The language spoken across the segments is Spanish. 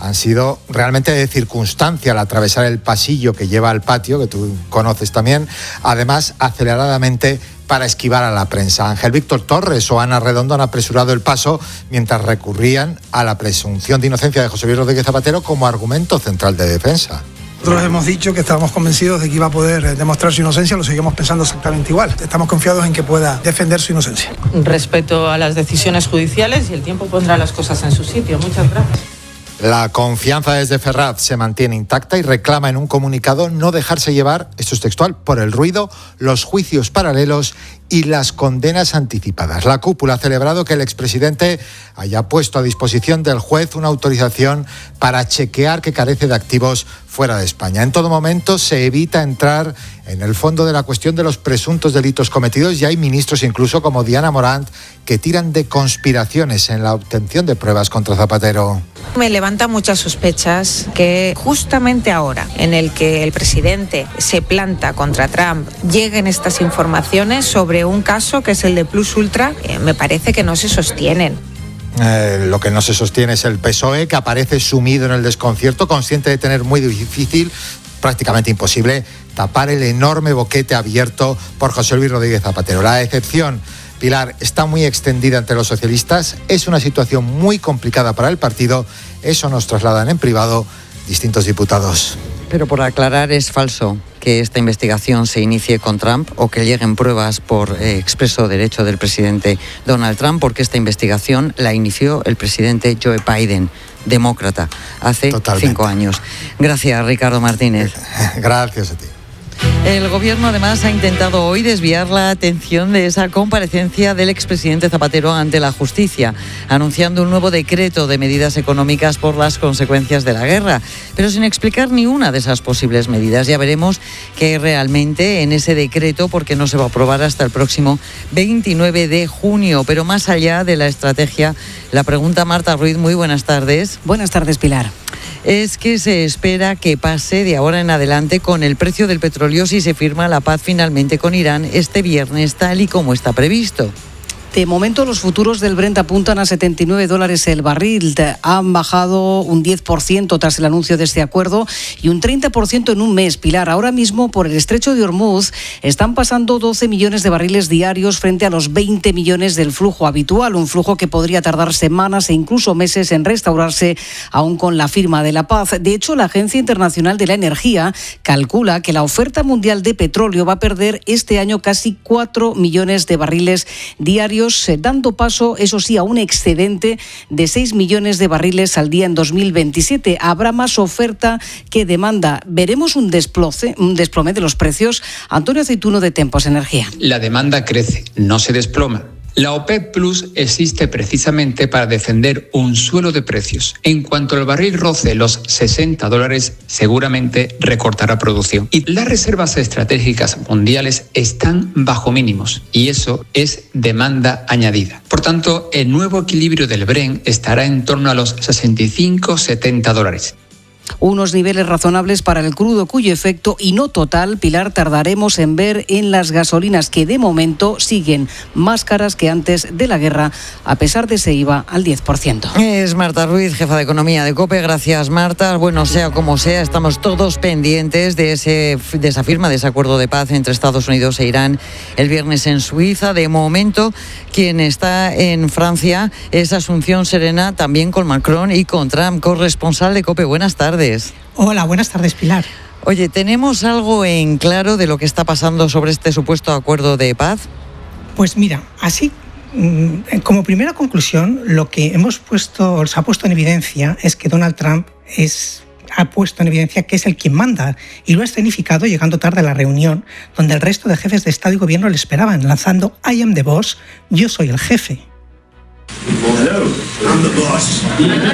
han sido realmente de circunstancia al atravesar el pasillo que lleva al patio, que tú conoces también, además aceleradamente para esquivar a la prensa. Ángel Víctor Torres o Ana Redondo han apresurado el paso mientras recurrían a la presunción de inocencia de José Luis Rodríguez Zapatero como argumento central de defensa. Nosotros hemos dicho que estábamos convencidos de que iba a poder demostrar su inocencia, lo seguimos pensando exactamente igual. Estamos confiados en que pueda defender su inocencia. Respeto a las decisiones judiciales y el tiempo pondrá las cosas en su sitio. Muchas gracias. La confianza desde Ferraz se mantiene intacta y reclama en un comunicado no dejarse llevar, esto es textual, por el ruido, los juicios paralelos y las condenas anticipadas. La cúpula ha celebrado que el expresidente haya puesto a disposición del juez una autorización para chequear que carece de activos fuera de España. En todo momento se evita entrar en el fondo de la cuestión de los presuntos delitos cometidos y hay ministros incluso como Diana Morant que tiran de conspiraciones en la obtención de pruebas contra Zapatero. Me levanta muchas sospechas que justamente ahora en el que el presidente se planta contra Trump lleguen estas informaciones sobre un caso que es el de Plus Ultra, me parece que no se sostienen. Lo que no se sostiene es el PSOE, que aparece sumido en el desconcierto, consciente de tener muy difícil, prácticamente imposible, tapar el enorme boquete abierto por José Luis Rodríguez Zapatero. La decepción, Pilar, está muy extendida entre los socialistas, es una situación muy complicada para el partido, eso nos trasladan en privado distintos diputados. Pero por aclarar, es falso que esta investigación se inicie con Trump o que lleguen pruebas por expreso derecho del presidente Donald Trump, porque esta investigación la inició el presidente Joe Biden, demócrata, hace 5 años. Gracias, Ricardo Martínez. Gracias a ti. El Gobierno además ha intentado hoy desviar la atención de esa comparecencia del expresidente Zapatero ante la justicia, anunciando un nuevo decreto de medidas económicas por las consecuencias de la guerra, pero sin explicar ni una de esas posibles medidas. Ya veremos qué realmente en ese decreto, porque no se va a aprobar hasta el próximo 29 de junio. Pero más allá de la estrategia, la pregunta, Marta Ruiz, muy buenas tardes. Buenas tardes, Pilar. Es que se espera que pase de ahora en adelante con el precio del petróleo si se firma la paz finalmente con Irán este viernes, tal y como está previsto. De momento los futuros del Brent apuntan a $79 el barril. Han bajado un 10% tras el anuncio de este acuerdo y un 30% en un mes. Pilar, ahora mismo por el estrecho de Hormuz están pasando 12 millones de barriles diarios frente a los 20 millones del flujo habitual. Un flujo que podría tardar semanas e incluso meses en restaurarse aún con la firma de la paz. De hecho, la Agencia Internacional de la Energía calcula que la oferta mundial de petróleo va a perder este año casi 4 millones de barriles diarios, dando paso, eso sí, a un excedente de 6 millones de barriles al día en 2027. Habrá más oferta que demanda. Veremos un desplome de los precios. Antonio Aceituno, de Tempos Energía. La demanda crece, no se desploma. La OPEP Plus existe precisamente para defender un suelo de precios. En cuanto el barril roce los $60, seguramente recortará producción. Y las reservas estratégicas mundiales están bajo mínimos, y eso es demanda añadida. Por tanto, el nuevo equilibrio del Brent estará en torno a los $65-70. Unos niveles razonables para el crudo, cuyo efecto, y no total, Pilar, tardaremos en ver en las gasolinas, que de momento siguen más caras que antes de la guerra, a pesar de ese IVA al 10%. Es Marta Ruiz, jefa de Economía de COPE. Gracias, Marta. Bueno, sea como sea, estamos todos pendientes de esa firma, de ese acuerdo de paz entre Estados Unidos e Irán el viernes en Suiza. De momento, quien está en Francia es Asunción Serena, también con Macron y con Trump. Corresponsal de COPE, buenas tardes. Hola, buenas tardes, Pilar. Oye, ¿tenemos algo en claro de lo que está pasando sobre este supuesto acuerdo de paz? Pues mira, así como primera conclusión, lo que se ha puesto en evidencia es que Donald Trump ha puesto en evidencia que es el quien manda, y lo ha escenificado llegando tarde a la reunión, donde el resto de jefes de Estado y Gobierno le esperaban, lanzando "I am the boss", yo soy el jefe. Hello, I'm the boss.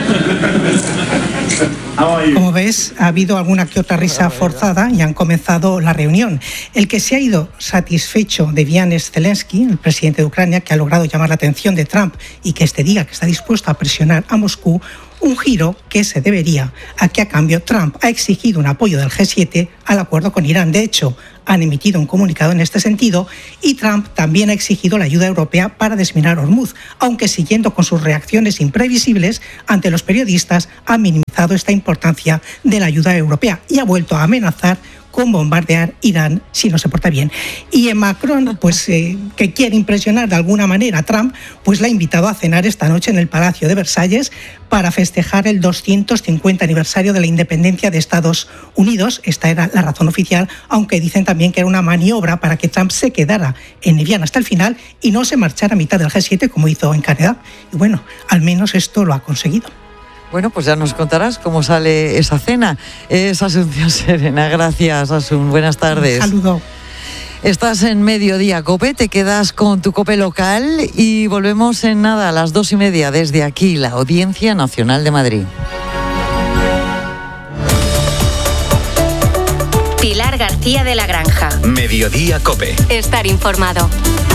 Como ves, ha habido alguna que otra risa forzada y han comenzado la reunión. El que se ha ido satisfecho de Vianes Zelensky, el presidente de Ucrania, que ha logrado llamar la atención de Trump y que diga que está dispuesto a presionar a Moscú, un giro que se debería a que a cambio Trump ha exigido un apoyo del G7 al acuerdo con Irán. De hecho, han emitido un comunicado en este sentido y Trump también ha exigido la ayuda europea para desminar Hormuz, aunque siguiendo con sus reacciones imprevisibles ante los periodistas ha minimizado esta importancia de la ayuda europea y ha vuelto a amenazar con bombardear Irán si no se porta bien. Y Macron, que quiere impresionar de alguna manera a Trump, pues la ha invitado a cenar esta noche en el Palacio de Versalles para festejar el 250 aniversario de la independencia de Estados Unidos. Esta era la razón oficial, aunque dicen también que era una maniobra para que Trump se quedara en Evian hasta el final y no se marchara a mitad del G7 como hizo en Canadá. Y bueno, al menos esto lo ha conseguido. Bueno, pues ya nos contarás cómo sale esa cena. Es Asunción Serena. Gracias, Asun. Buenas tardes. Un saludo. Estás en Mediodía COPE, te quedas con tu COPE local y volvemos en nada a las 2:30 desde aquí, la Audiencia Nacional de Madrid. Pilar García de la Granja. Mediodía COPE. Estar informado.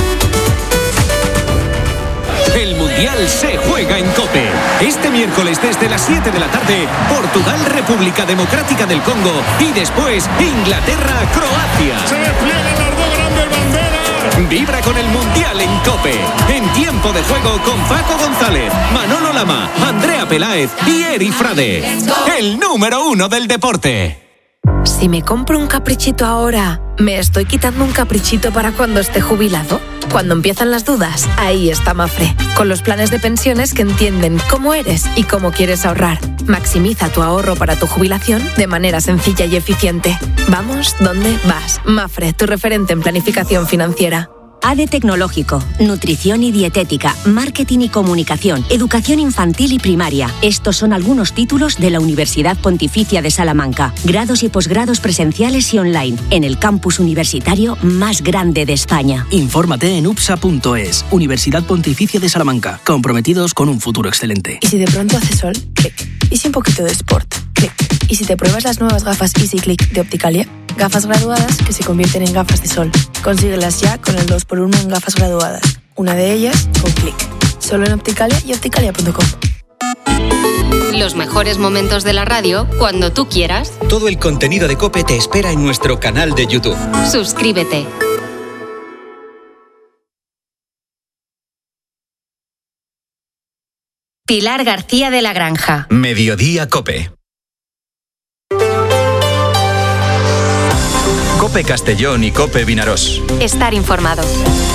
El Mundial se juega en COPE. Este miércoles desde las 7 de la tarde, Portugal, República Democrática del Congo y después Inglaterra, Croacia. Se despliegan las dos grandes banderas. Vibra con el Mundial en COPE. En tiempo de juego con Paco González, Manolo Lama, Andrea Peláez y Eri Frade. El número 1 del deporte. Si me compro un caprichito ahora, ¿me estoy quitando un caprichito para cuando esté jubilado? Cuando empiezan las dudas, ahí está Mafre, con los planes de pensiones que entienden cómo eres y cómo quieres ahorrar. Maximiza tu ahorro para tu jubilación de manera sencilla y eficiente. Vamos, ¿dónde vas? Mafre, tu referente en planificación financiera. ADE Tecnológico, Nutrición y Dietética, Marketing y Comunicación, Educación Infantil y Primaria. Estos son algunos títulos de la Universidad Pontificia de Salamanca. Grados y posgrados presenciales y online, en el campus universitario más grande de España. Infórmate en upsa.es. Universidad Pontificia de Salamanca. Comprometidos con un futuro excelente. Y si de pronto hace sol, clic. Y si un poquito de sport, clic. Y si te pruebas las nuevas gafas Easy Click de Opticalia, gafas graduadas que se convierten en gafas de sol. Consíguelas ya con el 2x1 en gafas graduadas. Una de ellas con clic. Solo en Opticalia y opticalia.com. Los mejores momentos de la radio cuando tú quieras. Todo el contenido de COPE te espera en nuestro canal de YouTube. Suscríbete. Pilar García de la Granja. Mediodía COPE. COPE Castellón y COPE Vinarós. Estar informado.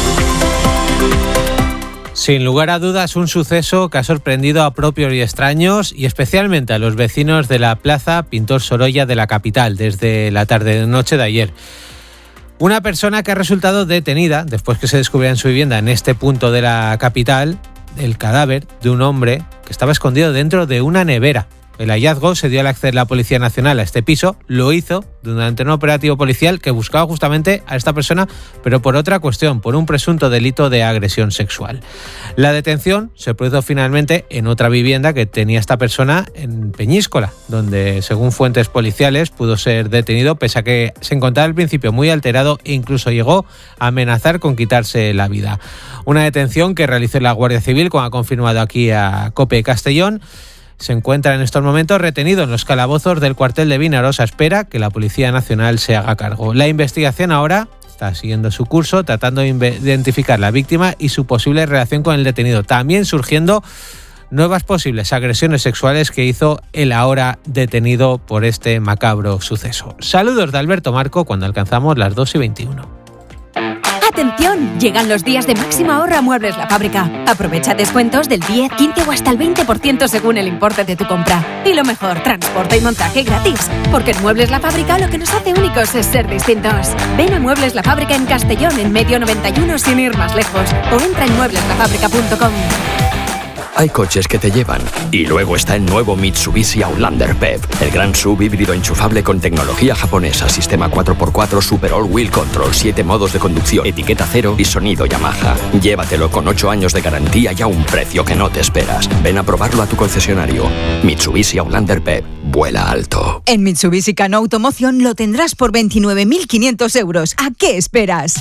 Sin lugar a dudas, un suceso que ha sorprendido a propios y extraños y especialmente a los vecinos de la Plaza Pintor Sorolla de la capital desde la tarde-noche de ayer. Una persona que ha resultado detenida después que se descubriera en su vivienda en este punto de la capital el cadáver de un hombre que estaba escondido dentro de una nevera. El hallazgo se dio al acceder la Policía Nacional a este piso. Lo hizo durante un operativo policial que buscaba justamente a esta persona, pero por otra cuestión, por un presunto delito de agresión sexual. La detención se produjo finalmente en otra vivienda que tenía esta persona en Peñíscola, donde, según fuentes policiales, pudo ser detenido pese a que se encontraba al principio muy alterado e incluso llegó a amenazar con quitarse la vida. Una detención que realizó la Guardia Civil, como ha confirmado aquí a COPE Castellón. Se encuentra en estos momentos retenido en los calabozos del cuartel de Vinarós a espera que la Policía Nacional se haga cargo. La investigación ahora está siguiendo su curso, tratando de identificar la víctima y su posible relación con el detenido. También surgiendo nuevas posibles agresiones sexuales que hizo el ahora detenido por este macabro suceso. Saludos de Alberto Marco cuando alcanzamos las 2:21. ¡Atención! Llegan los días de máxima ahorro a Muebles La Fábrica. Aprovecha descuentos del 10, 15 o hasta el 20% según el importe de tu compra. Y lo mejor, transporte y montaje gratis. Porque en Muebles La Fábrica lo que nos hace únicos es ser distintos. Ven a Muebles La Fábrica en Castellón, en Medio 91, sin ir más lejos. O entra en muebleslafábrica.com. Hay coches que te llevan. Y luego está el nuevo Mitsubishi Outlander PHEV, el gran SUV híbrido enchufable con tecnología japonesa, sistema 4x4 Super All Wheel Control, 7 modos de conducción, etiqueta cero y sonido Yamaha. Llévatelo con 8 años de garantía y a un precio que no te esperas. Ven a probarlo a tu concesionario. Mitsubishi Outlander PHEV, vuela alto. En Mitsubishi Cano Automoción lo tendrás por 29.500 euros. ¿A qué esperas?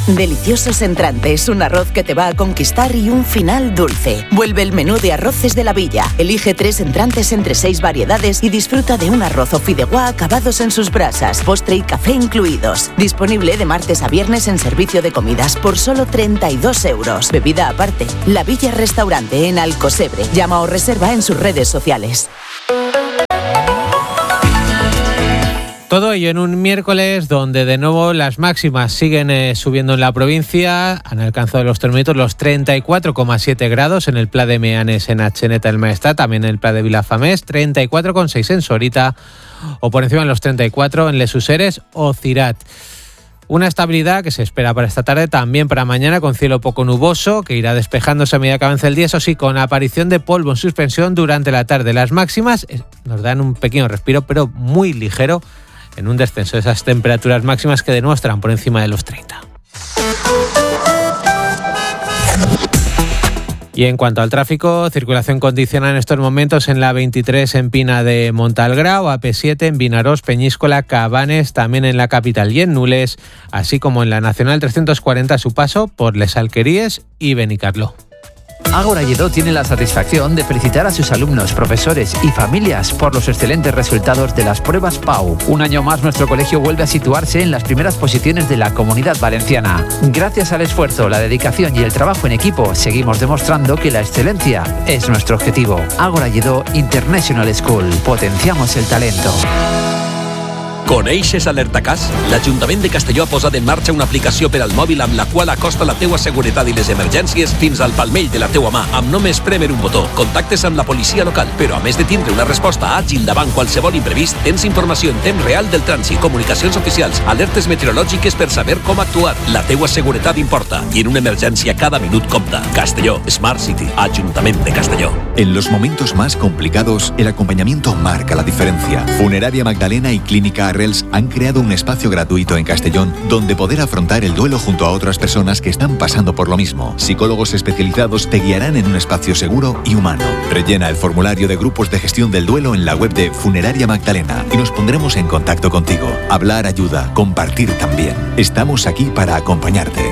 Deliciosos entrantes, un arroz que te va a conquistar y un final dulce. Vuelve el menú de Arroces de la Villa. Elige 3 entrantes entre 6 variedades y disfruta de un arroz o fideuá acabados en sus brasas, postre y café incluidos. Disponible de martes a viernes en servicio de comidas por solo 32 euros. Bebida aparte. La Villa Restaurante en Alcosebre. Llama o reserva en sus redes sociales. Todo ello en un miércoles donde de nuevo las máximas siguen subiendo en la provincia. Han alcanzado los termómetros los 34,7 grados en el Pla de Meanes, en Atxeneta del Maestrat, también en el Pla de Vilafamés, 34,6 en Sorita o por encima de los 34 en Les Useres o Cirat. Una estabilidad que se espera para esta tarde, también para mañana, con cielo poco nuboso, que irá despejándose a medida que avance el día, eso sí, con aparición de polvo en suspensión durante la tarde. Las máximas nos dan un pequeño respiro, pero muy ligero, en un descenso de esas temperaturas máximas que de nuevo estarán por encima de los 30. Y en cuanto al tráfico, circulación condicionada en estos momentos en la 23 en Pina de Montalgrao, AP7 en Vinarós, Peñíscola, Cabanes, también en la capital y en Nules, así como en la Nacional 340 a su paso por Les Alqueríes y Benicarló. Ágora Lledó tiene la satisfacción de felicitar a sus alumnos, profesores y familias por los excelentes resultados de las pruebas PAU. Un año más nuestro colegio vuelve a situarse en las primeras posiciones de la Comunidad Valenciana. Gracias al esfuerzo, la dedicación y el trabajo en equipo, seguimos demostrando que la excelencia es nuestro objetivo. Ágora Lledó International School. Potenciamos el talento. Coneixes Alertacàs? L'Ajuntament de Castelló ha posat en marxa una aplicació per al mòbil amb la qual acosta la teua seguretat i les emergències fins al palmell de la teua mà, amb només prémer un botó. Contactes amb la policia local, però a més de tindre una resposta àgil davant qualsevol imprevist, tens informació en temps real del trànsit, comunicacions oficials, alertes meteorològiques per saber com actuar. La teua seguretat importa i en una emergència cada minut compta. Castelló, Smart City, Ajuntament de Castelló. En los momentos más complicados, el acompañamiento marca la diferencia. Funeraria Magdalena y Clínica Arrels han creado un espacio gratuito en Castellón donde poder afrontar el duelo junto a otras personas que están pasando por lo mismo. Psicólogos especializados te guiarán en un espacio seguro y humano. Rellena el formulario de grupos de gestión del duelo en la web de Funeraria Magdalena y nos pondremos en contacto contigo. Hablar ayuda, compartir también. Estamos aquí para acompañarte.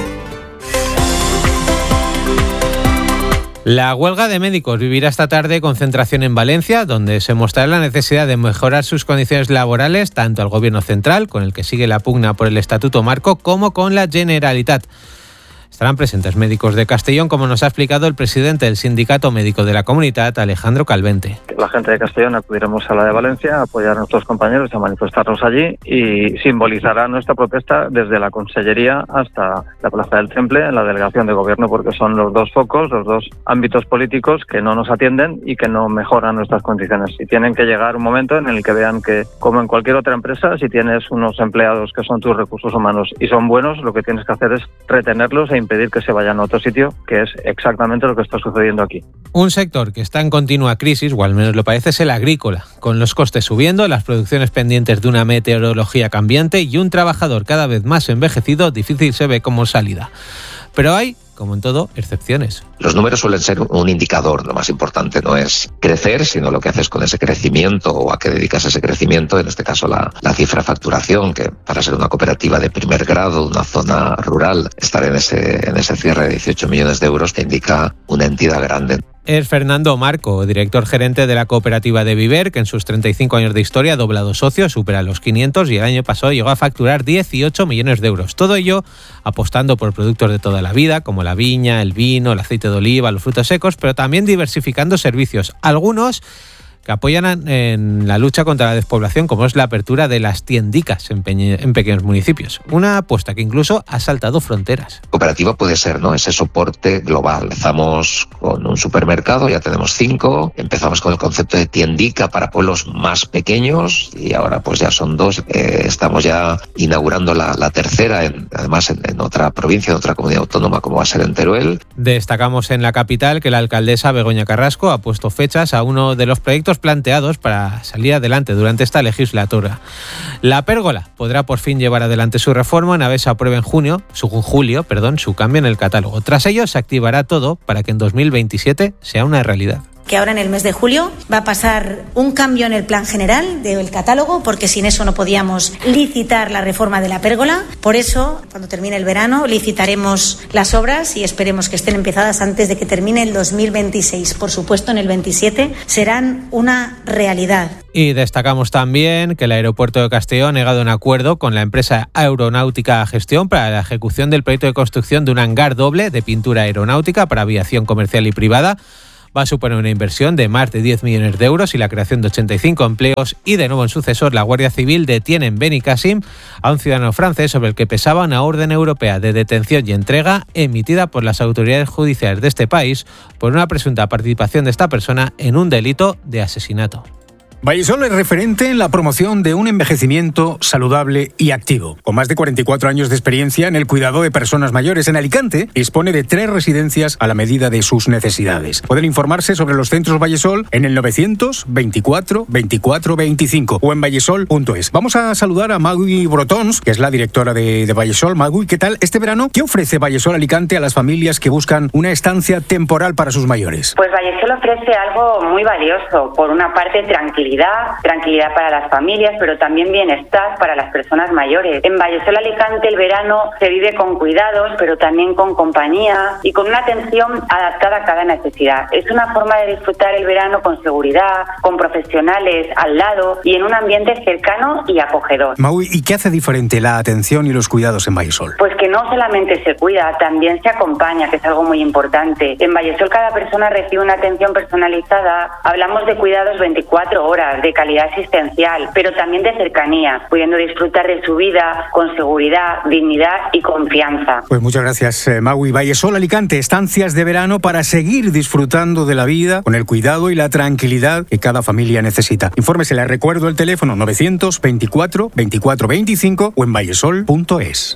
La huelga de médicos vivirá esta tarde concentración en Valencia, donde se mostrará la necesidad de mejorar sus condiciones laborales tanto al Gobierno central, con el que sigue la pugna por el Estatuto Marco, como con la Generalitat. Estarán presentes médicos de Castellón, como nos ha explicado el presidente del Sindicato Médico de la Comunidad, Alejandro Calvente. La gente de Castellón acudiremos a la de Valencia a apoyar a nuestros compañeros, a manifestarnos allí y simbolizará nuestra protesta desde la Consellería hasta la Plaza del Temple, en la delegación de gobierno, porque son los dos focos, los dos ámbitos políticos que no nos atienden y que no mejoran nuestras condiciones. Y tienen que llegar un momento en el que vean que, como en cualquier otra empresa, si tienes unos empleados que son tus recursos humanos y son buenos, lo que tienes que hacer es retenerlos e impedir que se vayan a otro sitio, que es exactamente lo que está sucediendo aquí. Un sector que está en continua crisis, o al menos lo parece, es el agrícola, con los costes subiendo, las producciones pendientes de una meteorología cambiante y un trabajador cada vez más envejecido, difícil se ve como salida. Pero hay, como en todo, excepciones. Los números suelen ser un indicador. Lo más importante no es crecer, sino lo que haces con ese crecimiento o a qué dedicas ese crecimiento, en este caso la cifra de facturación, que para ser una cooperativa de primer grado, una zona rural, estar en ese cierre de 18 millones de euros te indica una entidad grande. Es Fernando Marco, director gerente de la cooperativa de Viver, que en sus 35 años de historia ha doblado socios, supera los 500 y el año pasado llegó a facturar 18 millones de euros. Todo ello apostando por productos de toda la vida, como la viña, el vino, el aceite de oliva, los frutos secos, pero también diversificando servicios. Algunos que apoyan en la lucha contra la despoblación, como es la apertura de las tiendicas en pequeños municipios. Una apuesta que incluso ha saltado fronteras. Cooperativa puede ser, ¿no?, ese soporte global. Empezamos con un supermercado, ya tenemos 5. Empezamos con el concepto de tiendica para pueblos más pequeños y ahora pues ya son 2. Estamos ya inaugurando la tercera, además en otra provincia, en otra comunidad autónoma, como va a ser en Teruel. Destacamos en la capital que la alcaldesa Begoña Carrasco ha puesto fechas a uno de los proyectos planteados para salir adelante durante esta legislatura. La pérgola podrá por fin llevar adelante su reforma una vez se apruebe en julio, su cambio en el catálogo. Tras ello se activará todo para que en 2027 sea una realidad. que ahora en el mes de julio va a pasar un cambio en el plan general del catálogo, porque sin eso no podíamos licitar la reforma de la pérgola. Por eso, cuando termine el verano, licitaremos las obras y esperemos que estén empezadas antes de que termine el 2026. Por supuesto, en el 27 serán una realidad. Y destacamos también que el aeropuerto de Castellón ha llegado a un acuerdo con la empresa Aeronáutica Gestión para la ejecución del proyecto de construcción de un hangar doble de pintura aeronáutica para aviación comercial y privada. Va a suponer una inversión de más de 10 millones de euros y la creación de 85 empleos. Y de nuevo en sucesor, la Guardia Civil detiene en Benicàssim a un ciudadano francés sobre el que pesaba una orden europea de detención y entrega emitida por las autoridades judiciales de este país por una presunta participación de esta persona en un delito de asesinato. Vallesol es referente en la promoción de un envejecimiento saludable y activo. Con más de 44 años de experiencia en el cuidado de personas mayores, en Alicante dispone de 3 residencias a la medida de sus necesidades. Pueden informarse sobre los centros Vallesol en el 924 24 25 o en vallesol.es. Vamos a saludar a Magui Brotons, que es la directora de Vallesol. Magui, ¿qué tal? Este verano, ¿qué ofrece Vallesol Alicante a las familias que buscan una estancia temporal para sus mayores? Pues Vallesol ofrece algo muy valioso. Por una parte, tranquilidad para las familias, pero también bienestar para las personas mayores. En Vallesol Alicante el verano se vive con cuidados, pero también con compañía y con una atención adaptada a cada necesidad. Es una forma de disfrutar el verano con seguridad, con profesionales al lado y en un ambiente cercano y acogedor. Maui, ¿y qué hace diferente la atención y los cuidados en Vallesol? Pues que no solamente se cuida, también se acompaña, que es algo muy importante. En Vallesol cada persona recibe una atención personalizada. Hablamos de cuidados 24 horas, de calidad asistencial, pero también de cercanía, pudiendo disfrutar de su vida con seguridad, dignidad y confianza. Pues muchas gracias, Maui. Vallesol Alicante, estancias de verano para seguir disfrutando de la vida con el cuidado y la tranquilidad que cada familia necesita. Infórmese, le recuerdo el teléfono 924 24 25 o en vallesol.es.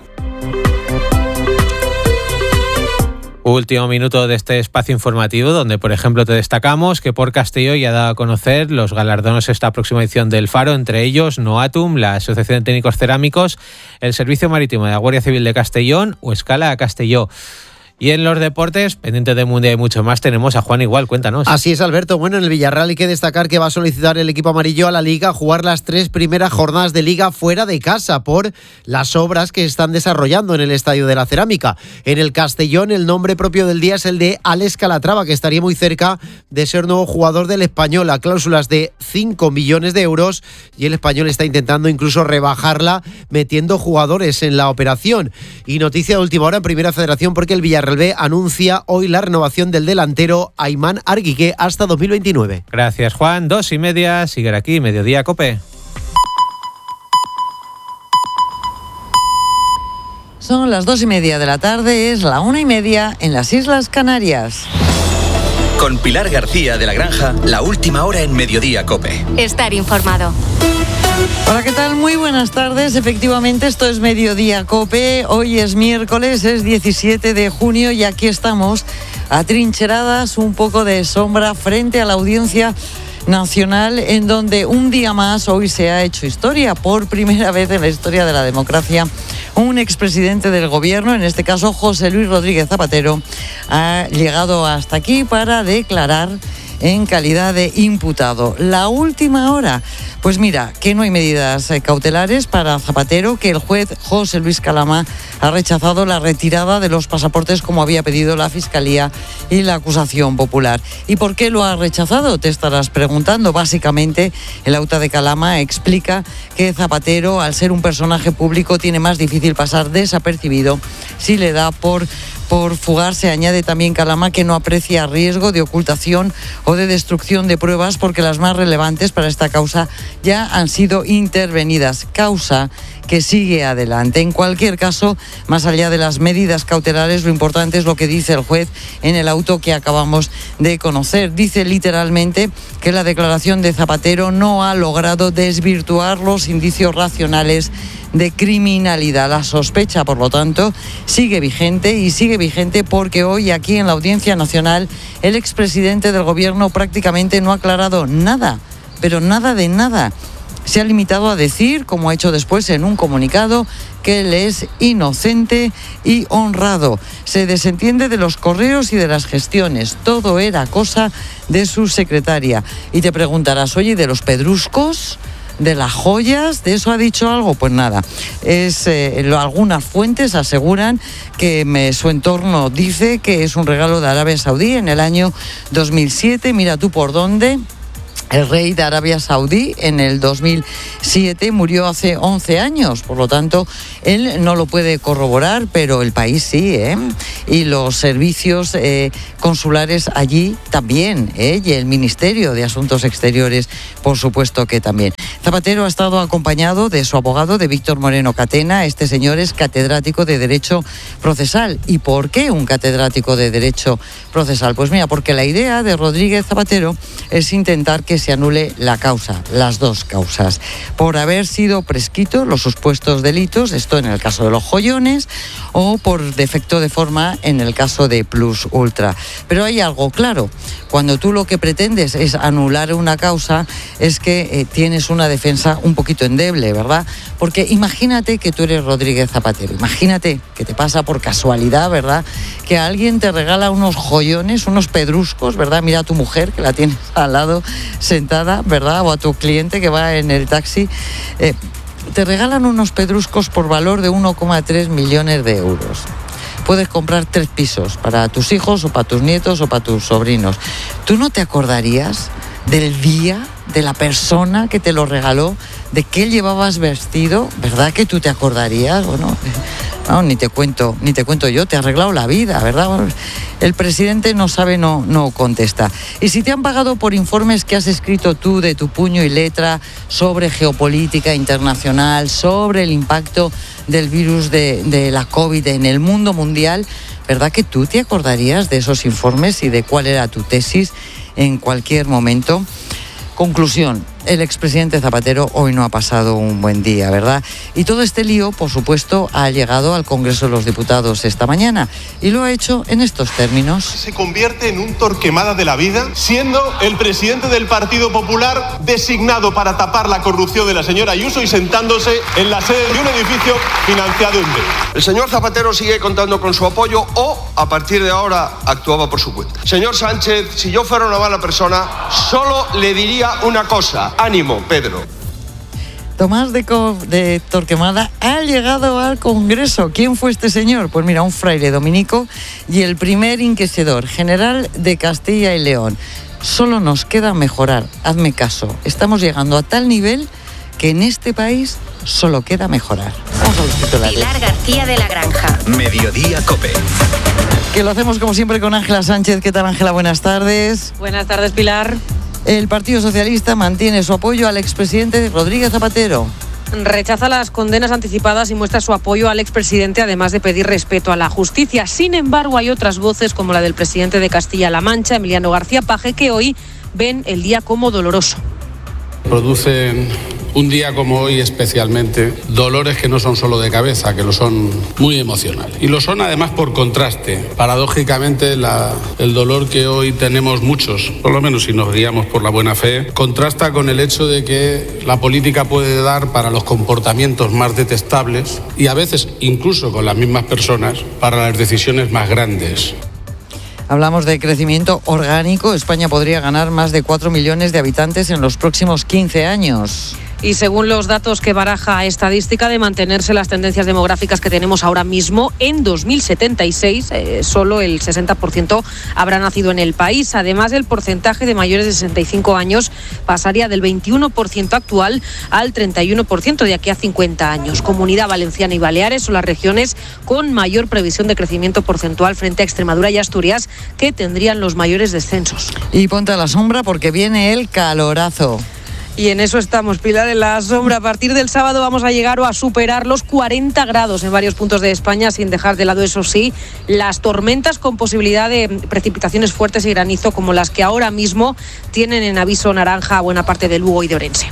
Último minuto de este espacio informativo, donde, por ejemplo, te destacamos que por Castelló ya ha dado a conocer los galardones esta próxima edición del Faro, entre ellos Noatum, la Asociación de Técnicos Cerámicos, el Servicio Marítimo de la Guardia Civil de Castellón o Escala a Castelló. Y en los deportes, pendientes del Mundial y mucho más, tenemos a Juan Igual. Cuéntanos. Así es, Alberto. Bueno, en el Villarreal hay que destacar que va a solicitar el equipo amarillo a la Liga jugar las 3 primeras jornadas de Liga fuera de casa por las obras que están desarrollando en el Estadio de la Cerámica. En el Castellón, el nombre propio del día es el de Alex Calatrava, que estaría muy cerca de ser nuevo jugador del Español a cláusulas de 5 millones de euros, y el Español está intentando incluso rebajarla metiendo jugadores en la operación. Y noticia de última hora en Primera Federación, porque el Villarreal B anuncia hoy la renovación del delantero Aimán Arguique hasta 2029. Gracias, Juan. 2:30, sigue aquí, Mediodía Cope. Son las 2:30 de la tarde, es la 1:30 en las Islas Canarias. Con Pilar García de la Granja, la última hora en Mediodía Cope. Estar informado. Hola, ¿qué tal? Muy buenas tardes. Efectivamente, esto es Mediodía Cope. Hoy es miércoles, es 17 de junio y aquí estamos atrincheradas, un poco de sombra frente a la Audiencia Nacional, en donde un día más hoy se ha hecho historia. Por primera vez en la historia de la democracia, un expresidente del gobierno, en este caso José Luis Rodríguez Zapatero, ha llegado hasta aquí para declarar en calidad de imputado. La última hora, pues mira, que no hay medidas cautelares para Zapatero, que el juez José Luis Calama ha rechazado la retirada de los pasaportes como había pedido la Fiscalía y la acusación popular. ¿Y por qué lo ha rechazado? Te estarás preguntando. Básicamente, el auto de Calama explica que Zapatero, al ser un personaje público, tiene más difícil pasar desapercibido si le da por fugarse. Añade también Calama que no aprecia riesgo de ocultación o de destrucción de pruebas porque las más relevantes para esta causa ya han sido intervenidas. Causa que sigue adelante. En cualquier caso, más allá de las medidas cautelares, lo importante es lo que dice el juez en el auto que acabamos de conocer. Dice literalmente que la declaración de Zapatero no ha logrado desvirtuar los indicios racionales de criminalidad. La sospecha, por lo tanto, sigue vigente, y sigue vigente porque hoy aquí en la Audiencia Nacional el expresidente del gobierno prácticamente no ha aclarado nada, pero nada de nada. se ha limitado a decir, como ha hecho después en un comunicado, que él es inocente y honrado. Se desentiende de los correos y de las gestiones. Todo era cosa de su secretaria. Y te preguntarás, oye, ¿de los pedruscos? ¿De las joyas? ¿De eso ha dicho algo? Pues nada. Algunas fuentes aseguran que su entorno dice que es un regalo de Arabia Saudí en el año 2007. Mira tú por dónde. El rey de Arabia Saudí en el 2007 murió hace 11 años, por lo tanto, él no lo puede corroborar, pero el país sí, y los servicios consulares allí también, y el Ministerio de Asuntos Exteriores, por supuesto que también. Zapatero ha estado acompañado de su abogado, de Víctor Moreno Catena. Este señor es catedrático de Derecho Procesal. ¿Y por qué un catedrático de Derecho Procesal? Pues mira, porque la idea de Rodríguez Zapatero es intentar que se anule la causa, las dos causas, por haber sido prescritos los supuestos delitos, esto en el caso de los joyones, o por defecto de forma en el caso de Plus Ultra. Pero hay algo claro, cuando tú lo que pretendes es anular una causa, es que tienes una defensa un poquito endeble, ¿verdad? Porque imagínate que tú eres Rodríguez Zapatero, imagínate que te pasa por casualidad, ¿verdad?, que alguien te regala unos joyones, unos pedruscos, ¿verdad? Mira a tu mujer que la tienes al lado sentada, ¿verdad? O a tu cliente que va en el taxi. Te regalan unos pedruscos por valor de 1,3 millones de euros. Puedes comprar 3 pisos para tus hijos o para tus nietos o para tus sobrinos. ¿Tú no te acordarías del día, de la persona que te lo regaló, de qué llevabas vestido? ¿Verdad que tú te acordarías? Bueno, no, ni te cuento yo, te ha arreglado la vida, ¿verdad? Bueno, el presidente no sabe, no contesta. Y si te han pagado por informes que has escrito tú de tu puño y letra sobre geopolítica internacional, sobre el impacto del virus de la COVID en el mundo mundial, ¿verdad que tú te acordarías de esos informes y de cuál era tu tesis en cualquier momento? Conclusión, el expresidente Zapatero hoy no ha pasado un buen día, ¿verdad? Y todo este lío, por supuesto, ha llegado al Congreso de los Diputados esta mañana y lo ha hecho en estos términos. Se convierte en un Torquemada de la vida, siendo el presidente del Partido Popular designado para tapar la corrupción de la señora Ayuso y sentándose en la sede de un edificio financiado en B. El señor Zapatero sigue contando con su apoyo o, a partir de ahora, actuaba por su cuenta. Señor Sánchez, si yo fuera una mala persona, solo le diría una cosa: ánimo, Pedro. Tomás de Torquemada ha llegado al Congreso. ¿Quién fue este señor? Pues mira, un fraile dominico y el primer inquisidor general de Castilla y León. Solo nos queda mejorar. Hazme caso. Estamos llegando a tal nivel que en este país solo queda mejorar. Vamos a los titulares. Pilar García de la Granja. Mediodía COPE. Que lo hacemos como siempre con Ángela Sánchez. ¿Qué tal, Ángela? Buenas tardes. Buenas tardes, Pilar. El Partido Socialista mantiene su apoyo al expresidente Rodríguez Zapatero. Rechaza las condenas anticipadas y muestra su apoyo al expresidente, además de pedir respeto a la justicia. Sin embargo, hay otras voces, como la del presidente de Castilla-La Mancha, Emiliano García Paje, que hoy ven el día como doloroso. Producen un día como hoy especialmente dolores que no son solo de cabeza, que lo son muy emocionales. Y lo son además por contraste. Paradójicamente el dolor que hoy tenemos muchos, por lo menos si nos guiamos por la buena fe, contrasta con el hecho de que la política puede dar para los comportamientos más detestables y a veces incluso con las mismas personas para las decisiones más grandes. Hablamos de crecimiento orgánico. España podría ganar más de 4 millones de habitantes en los próximos 15 años. Y según los datos que baraja Estadística, de mantenerse las tendencias demográficas que tenemos ahora mismo, en 2076 solo el 60% habrá nacido en el país. Además, el porcentaje de mayores de 65 años pasaría del 21% actual al 31% de aquí a 50 años. Comunidad Valenciana y Baleares son las regiones con mayor previsión de crecimiento porcentual frente a Extremadura y Asturias, que tendrían los mayores descensos. Y ponte a la sombra porque viene el calorazo. Y en eso estamos, Pilar, en la sombra. A partir del sábado vamos a llegar o a superar los 40 grados en varios puntos de España, sin dejar de lado, eso sí, las tormentas con posibilidad de precipitaciones fuertes y granizo, como las que ahora mismo tienen en aviso naranja a buena parte de Lugo y de Orense.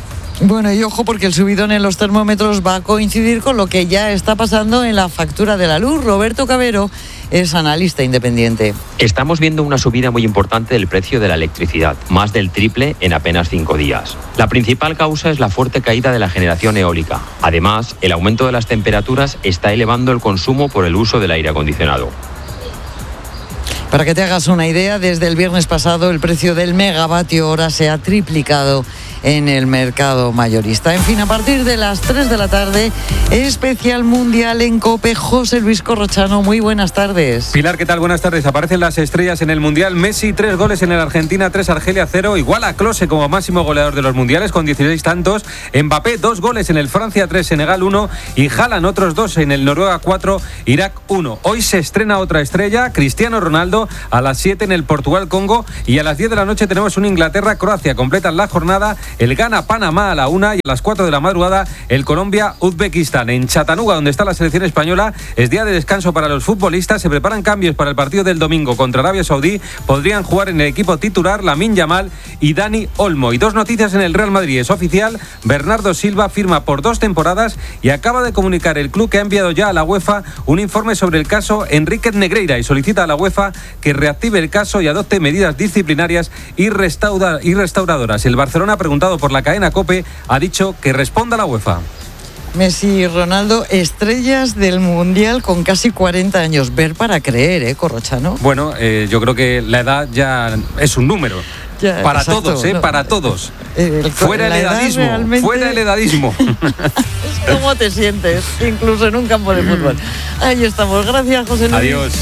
Bueno, y ojo porque el subidón en los termómetros va a coincidir con lo que ya está pasando en la factura de la luz. Roberto Cabero es analista independiente. Estamos viendo una subida muy importante del precio de la electricidad, más del triple en apenas 5 días. La principal causa es la fuerte caída de la generación eólica. Además, el aumento de las temperaturas está elevando el consumo por el uso del aire acondicionado. Para que te hagas una idea, desde el viernes pasado el precio del megavatio hora se ha triplicado en el mercado mayorista. En fin, a partir de las 3 de la tarde, especial mundial en COPE. José Luis Corrochano, muy buenas tardes. Pilar, ¿qué tal? Buenas tardes. Aparecen las estrellas en el mundial. Messi, 3 goles en el Argentina, 3 Argelia, 0. Igual a Klose como máximo goleador de los mundiales con 16 tantos. Mbappé, 2 goles en el Francia, 3 Senegal, 1. Y Haaland, otros 2 en el Noruega, 4 Irak, 1. Hoy se estrena otra estrella, Cristiano Ronaldo, a las 7 en el Portugal-Congo. Y a las 10 de la noche tenemos un Inglaterra-Croacia. Completan la jornada el Ghana-Panamá a la 1 y a las 4 de la madrugada el Colombia-Uzbekistán. En Chattanooga, donde está la selección española, es día de descanso para los futbolistas. Se preparan cambios para el partido del domingo contra Arabia Saudí. Podrían jugar en el equipo titular Lamine Yamal y Dani Olmo. Y 2 noticias en el Real Madrid. Es oficial, Bernardo Silva firma por 2 temporadas y acaba de comunicar el club que ha enviado ya a la UEFA un informe sobre el caso Enríquez Negreira y solicita a la UEFA que reactive el caso y adopte medidas disciplinarias y restauradoras. El Barcelona, preguntado por la cadena COPE, ha dicho que responda a la UEFA. Messi y Ronaldo, estrellas del Mundial con casi 40 años. Ver para creer, Corrochano. Bueno, yo creo que la edad ya es un número. Ya, para exacto, todos, no, para todos. Fuera el edadismo, realmente... fuera el edadismo. Es como te sientes, incluso en un campo de fútbol. Ahí estamos. Gracias, José Luis. Adiós.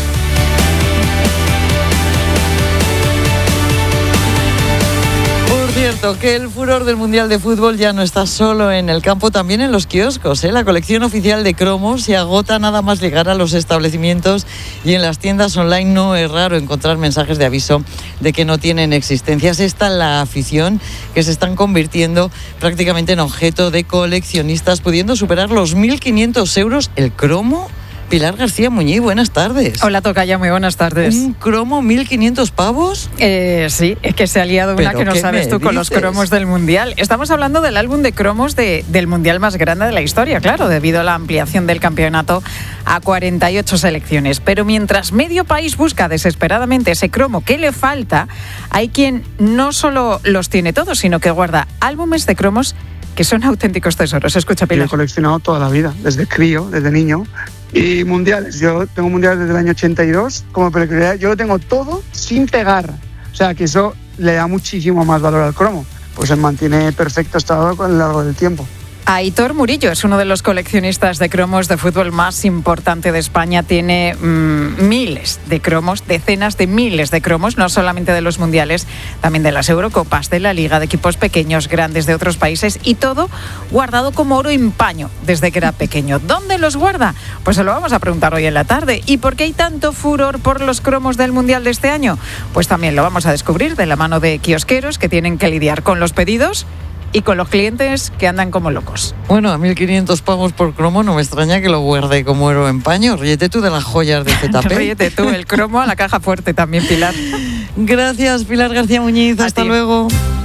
Cierto que el furor del Mundial de Fútbol ya no está solo en el campo, también en los kioscos. La colección oficial de cromos se agota nada más llegar a los establecimientos y en las tiendas online no es raro encontrar mensajes de aviso de que no tienen existencia. Es esta la afición que se están convirtiendo prácticamente en objeto de coleccionistas, pudiendo superar los 1.500 euros el cromo. Pilar García Muñiz, buenas tardes. Hola, tocaya, muy buenas tardes. ¿Un cromo 1.500 pavos? Sí, es que se ha liado una que no sabes tú con los cromos del Mundial. Estamos hablando del álbum de cromos del Mundial más grande de la historia, claro, debido a la ampliación del campeonato a 48 selecciones. Pero mientras medio país busca desesperadamente ese cromo que le falta, hay quien no solo los tiene todos, sino que guarda álbumes de cromos que son auténticos tesoros. Escucha, Pilar. Yo he coleccionado toda la vida, desde crío, desde niño. Y mundiales, yo tengo mundiales desde el año 82, como peculiaridad, yo lo tengo todo sin pegar. O sea, que eso le da muchísimo más valor al cromo, pues se mantiene perfecto estado con el largo del tiempo. Aitor Murillo es uno de los coleccionistas de cromos de fútbol más importante de España. Tiene miles de cromos, decenas de miles de cromos, no solamente de los mundiales, también de las Eurocopas, de la Liga, de equipos pequeños, grandes de otros países, y todo guardado como oro en paño desde que era pequeño. ¿Dónde los guarda? Pues se lo vamos a preguntar hoy en la tarde. ¿Y por qué hay tanto furor por los cromos del mundial de este año? Pues también lo vamos a descubrir de la mano de kiosqueros que tienen que lidiar con los pedidos y con los clientes que andan como locos. Bueno, a 1.500 pavos por cromo no me extraña que lo guarde como oro en paño. Ríete tú de las joyas de ZP. Ríete tú, el cromo a la caja fuerte también, Pilar. Gracias, Pilar García Muñiz. Hasta luego.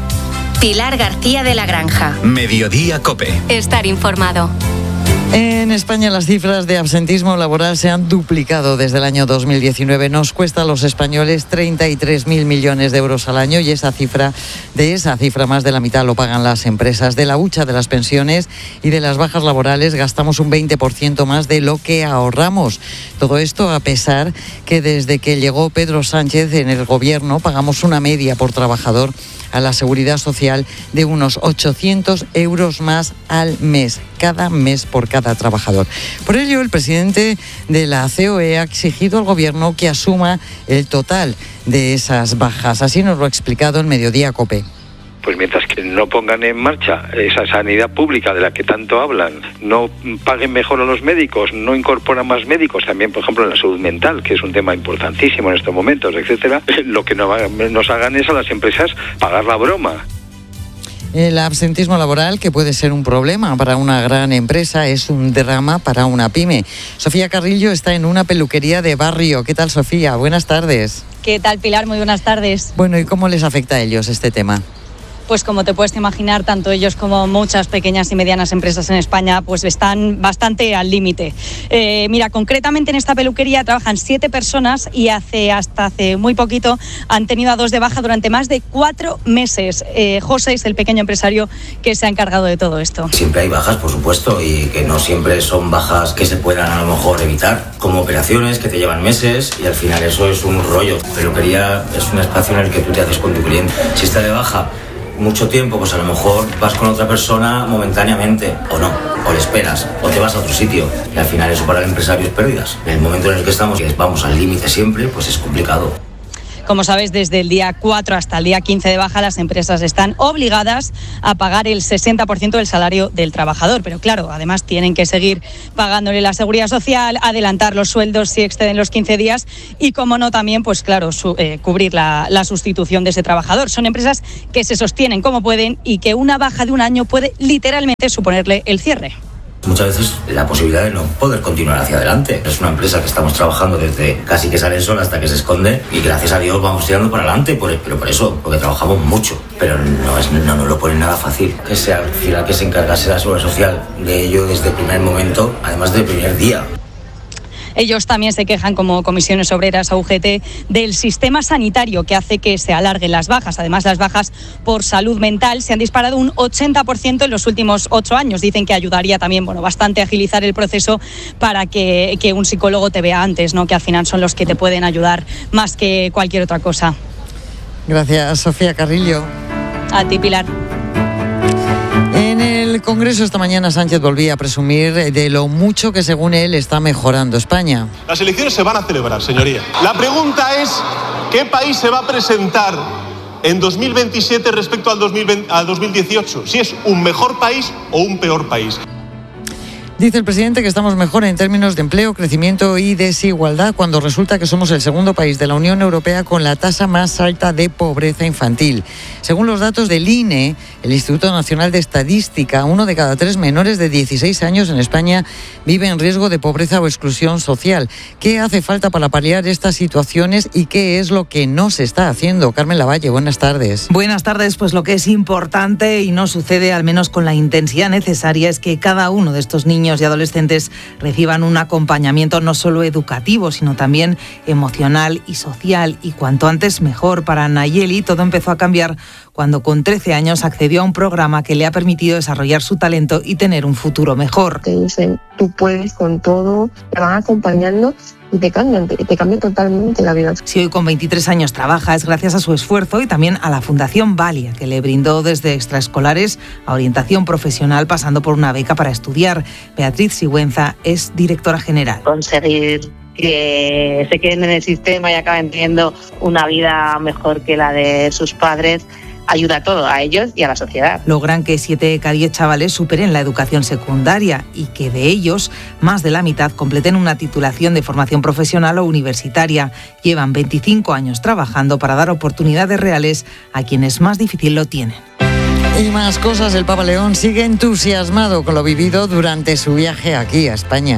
Pilar García de la Granja. Mediodía COPE. Estar informado. En España las cifras de absentismo laboral se han duplicado desde el año 2019. Nos cuesta a los españoles 33.000 millones de euros al año y de esa cifra más de la mitad lo pagan las empresas. De la hucha de las pensiones y de las bajas laborales gastamos un 20% más de lo que ahorramos. Todo esto a pesar que desde que llegó Pedro Sánchez en el gobierno pagamos una media por trabajador a la Seguridad Social de unos 800 euros más al mes, cada mes por cada trabajador. Por ello, el presidente de la COE ha exigido al Gobierno que asuma el total de esas bajas. Así nos lo ha explicado en Mediodía COPE. Pues mientras que no pongan en marcha esa sanidad pública de la que tanto hablan, no paguen mejor a los médicos, no incorporan más médicos, también por ejemplo en la salud mental, que es un tema importantísimo en estos momentos, etcétera, lo que nos hagan es a las empresas pagar la broma. El absentismo laboral, que puede ser un problema para una gran empresa, es un drama para una pyme. Sofía Carrillo está en una peluquería de barrio. ¿Qué tal, Sofía? Buenas tardes. ¿Qué tal, Pilar? Muy buenas tardes. Bueno, ¿y cómo les afecta a ellos este tema? pues como te puedes imaginar, tanto ellos como muchas pequeñas y medianas empresas en España pues están bastante al límite. Mira, concretamente en esta peluquería trabajan 7 personas y hasta hace muy poquito han tenido a 2 de baja durante más de 4 meses. José es el pequeño empresario que se ha encargado de todo esto. Siempre hay bajas, por supuesto, y que no siempre son bajas que se puedan a lo mejor evitar, como operaciones que te llevan meses y al final eso es un rollo. Peluquería es un espacio en el que tú te haces con tu cliente. Si está de baja mucho tiempo, pues a lo mejor vas con otra persona momentáneamente, o no, o le esperas, o te vas a otro sitio, y al final eso para el empresario es pérdidas. En el momento en el que estamos, que vamos al límite siempre, pues es complicado. Como sabes, desde el día 4 hasta el día 15 de baja, las empresas están obligadas a pagar el 60% del salario del trabajador. Pero claro, además tienen que seguir pagándole la seguridad social, adelantar los sueldos si exceden los 15 días y, como no, también, pues claro, cubrir la sustitución de ese trabajador. Son empresas que se sostienen como pueden y que una baja de un año puede literalmente suponerle el cierre. Muchas veces la posibilidad de no poder continuar hacia adelante. Es una empresa que estamos trabajando desde casi que sale el sol hasta que se esconde y gracias a Dios vamos tirando para adelante, pero por eso, porque trabajamos mucho. Pero no lo ponen nada fácil. Que sea al final que se encargase la seguridad social de ello desde el primer momento, además del primer día. Ellos también se quejan, como Comisiones Obreras a UGT, del sistema sanitario que hace que se alarguen las bajas. Además, las bajas por salud mental se han disparado un 80% en los últimos 8 años. Dicen que ayudaría también, bastante a agilizar el proceso para que un psicólogo te vea antes, ¿no? Que al final son los que te pueden ayudar más que cualquier otra cosa. Gracias, Sofía Carrillo. A ti, Pilar. En el Congreso esta mañana Sánchez volvía a presumir de lo mucho que, según él, está mejorando España. Las elecciones se van a celebrar, señoría. La pregunta es, ¿qué país se va a presentar en 2027 respecto al 2018? Si es un mejor país o un peor país. Dice el presidente que estamos mejor en términos de empleo, crecimiento y desigualdad, cuando resulta que somos el segundo país de la Unión Europea con la tasa más alta de pobreza infantil. Según los datos del INE, el Instituto Nacional de Estadística, 1 de cada 3 menores de 16 años en España vive en riesgo de pobreza o exclusión social. ¿Qué hace falta para paliar estas situaciones y qué es lo que no se está haciendo? Carmen Lavalle, buenas tardes. Buenas tardes. Pues lo que es importante y no sucede, al menos con la intensidad necesaria, es que cada uno de estos niños y adolescentes reciban un acompañamiento no solo educativo, sino también emocional y social. Y cuanto antes mejor. Para Nayeli todo empezó a cambiar cuando con 13 años accedió a un programa que le ha permitido desarrollar su talento y tener un futuro mejor. Te dicen, tú puedes con todo, te van acompañando y te cambian totalmente la vida. Si hoy con 23 años trabaja es gracias a su esfuerzo y también a la Fundación Valia, que le brindó desde extraescolares a orientación profesional, pasando por una beca para estudiar. Beatriz Sigüenza es directora general. Conseguir que se queden en el sistema y acaben teniendo una vida mejor que la de sus padres ayuda a todo, a ellos y a la sociedad. Logran que 7 de cada 10 chavales superen la educación secundaria y que de ellos más de la mitad completen una titulación de formación profesional o universitaria. Llevan 25 años trabajando para dar oportunidades reales a quienes más difícil lo tienen. Y más cosas, el Papa León sigue entusiasmado con lo vivido durante su viaje aquí a España.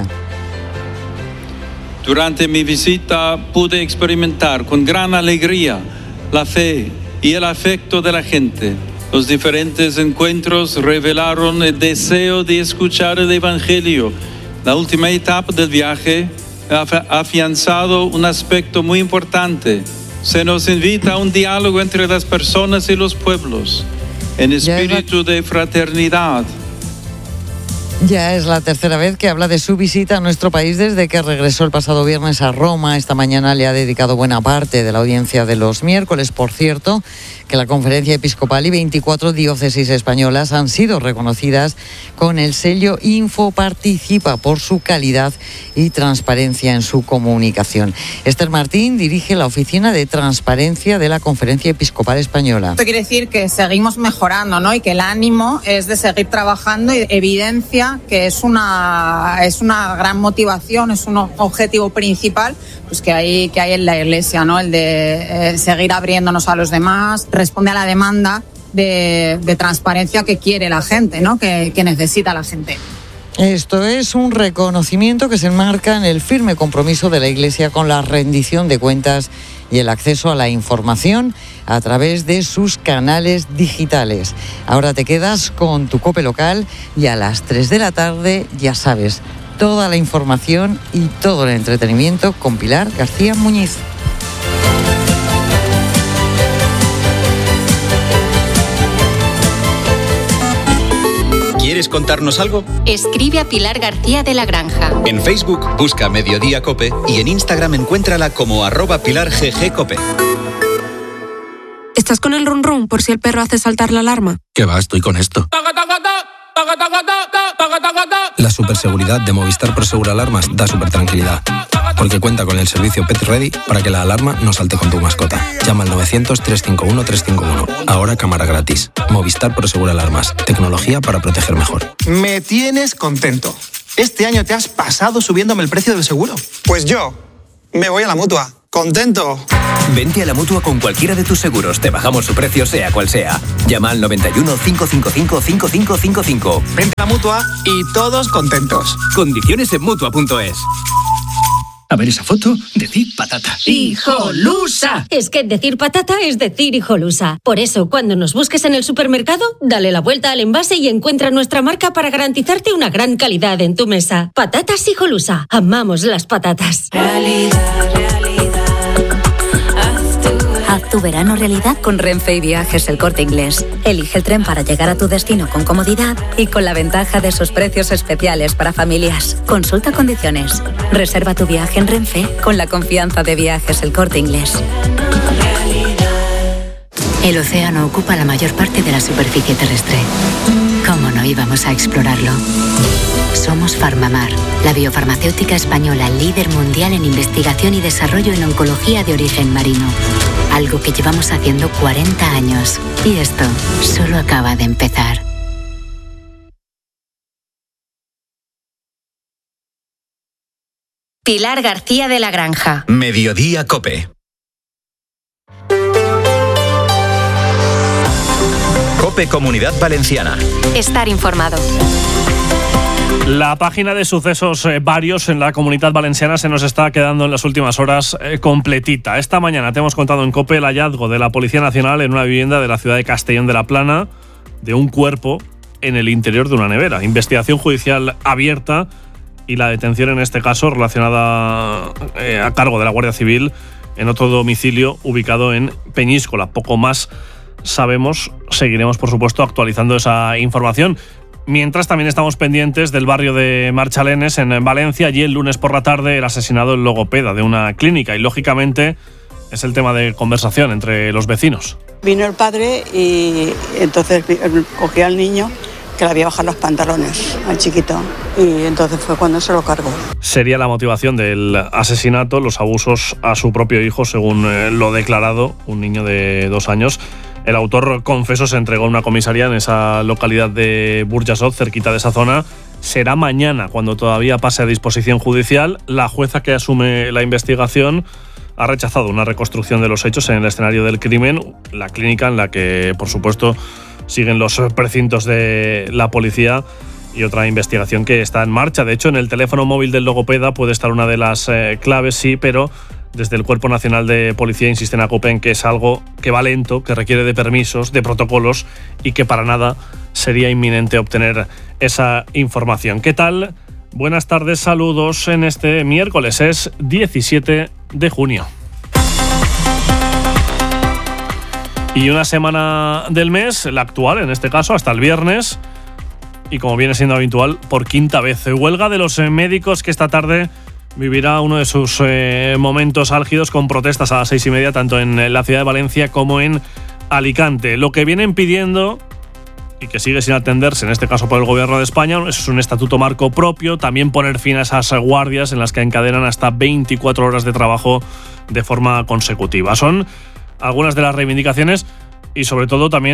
Durante mi visita pude experimentar con gran alegría la fe y el afecto de la gente. Los diferentes encuentros revelaron el deseo de escuchar el Evangelio. La última etapa del viaje ha afianzado un aspecto muy importante. Se nos invita a un diálogo entre las personas y los pueblos, en espíritu de fraternidad. Ya es la tercera vez que habla de su visita a nuestro país desde que regresó el pasado viernes a Roma. Esta mañana le ha dedicado buena parte de la audiencia de los miércoles. Por cierto, que la Conferencia Episcopal y 24 diócesis españolas han sido reconocidas con el sello Infoparticipa por su calidad y transparencia en su comunicación. Esther Martín dirige la Oficina de Transparencia de la Conferencia Episcopal Española. Esto quiere decir que seguimos mejorando, ¿no? Y que el ánimo es de seguir trabajando y evidencia que es una gran motivación, es un objetivo principal pues que hay en la Iglesia, ¿no? El de seguir abriéndonos a los demás, responde a la demanda de transparencia que quiere la gente, ¿no? Que necesita la gente. Esto es un reconocimiento que se enmarca en el firme compromiso de la Iglesia con la rendición de cuentas y el acceso a la información a través de sus canales digitales. Ahora te quedas con tu COPE local y a las 3 de la tarde, ya sabes, toda la información y todo el entretenimiento con Pilar García Muñiz. ¿Quieres contarnos algo? Escribe a Pilar García de la Granja. En Facebook busca Mediodía Cope y en Instagram encuéntrala como @PilarGGCope. ¿Estás con el run run por si el perro hace saltar la alarma? ¿Qué va? Estoy con esto. La superseguridad de Movistar Prosegur Alarmas da súper tranquilidad, porque cuenta con el servicio Pet Ready para que la alarma no salte con tu mascota. Llama al 900-351-351. Ahora cámara gratis. Movistar Prosegur Alarmas. Tecnología para proteger mejor. Me tienes contento. Este año te has pasado subiéndome el precio del seguro. Pues yo me voy a la Mutua. ¡Contento! Vente a la Mutua con cualquiera de tus seguros. Te bajamos su precio sea cual sea. Llama al 91 555 5555. Vente a la Mutua y todos contentos. Condiciones en Mutua.es. A ver esa foto, decir patata. ¡Hijolusa! Es que decir patata es decir hijolusa. Por eso, cuando nos busques en el supermercado, dale la vuelta al envase y encuentra nuestra marca para garantizarte una gran calidad en tu mesa. Patatas Hijolusa. Amamos las patatas. Haz tu verano realidad con Renfe y Viajes El Corte Inglés. Elige el tren para llegar a tu destino con comodidad y con la ventaja de sus precios especiales para familias. Consulta condiciones. Reserva tu viaje en Renfe con la confianza de Viajes El Corte Inglés. El océano ocupa la mayor parte de la superficie terrestre. ¿Cómo no íbamos a explorarlo? Somos Farmamar, la biofarmacéutica española líder mundial en investigación y desarrollo en oncología de origen marino. Algo que llevamos haciendo 40 años. Y esto solo acaba de empezar. Pilar García de la Granja. Mediodía Cope. Cope Comunidad Valenciana. Estar informado. La página de sucesos varios en la Comunidad Valenciana se nos está quedando en las últimas horas completita. Esta mañana te hemos contado en COPE el hallazgo de la Policía Nacional en una vivienda de la ciudad de Castellón de la Plana de un cuerpo en el interior de una nevera. Investigación judicial abierta y la detención en este caso relacionada a cargo de la Guardia Civil en otro domicilio ubicado en Peñíscola. Poco más sabemos, seguiremos por supuesto actualizando esa información. Mientras también estamos pendientes del barrio de Marchalenes en Valencia. Allí el lunes por la tarde el asesinado el logopeda de una clínica y lógicamente es el tema de conversación entre los vecinos. Vino el padre y entonces cogió al niño que le había bajado los pantalones al chiquito y entonces fue cuando se lo cargó. Sería la motivación del asesinato, los abusos a su propio hijo, según lo declarado, un niño de 2 años. El autor, confeso, se entregó a una comisaría en esa localidad de Burjasot, cerquita de esa zona. Será mañana cuando todavía pase a disposición judicial. La jueza que asume la investigación ha rechazado una reconstrucción de los hechos en el escenario del crimen, la clínica en la que, por supuesto, siguen los precintos de la policía y otra investigación que está en marcha. De hecho, en el teléfono móvil del logopeda puede estar una de las claves, sí, pero desde el Cuerpo Nacional de Policía insisten a COPE en que es algo que va lento, que requiere de permisos, de protocolos y que para nada sería inminente obtener esa información. ¿Qué tal? Buenas tardes, saludos en este miércoles, es 17 de junio. Y una semana del mes, la actual en este caso, hasta el viernes, y como viene siendo habitual, por quinta vez. Huelga de los médicos que esta tarde vivirá uno de sus momentos álgidos con protestas a las 6:30, tanto en la ciudad de Valencia como en Alicante. Lo que vienen pidiendo, y que sigue sin atenderse, en este caso por el Gobierno de España, es un estatuto marco propio, también poner fin a esas guardias en las que encadenan hasta 24 horas de trabajo de forma consecutiva. Son algunas de las reivindicaciones y sobre todo también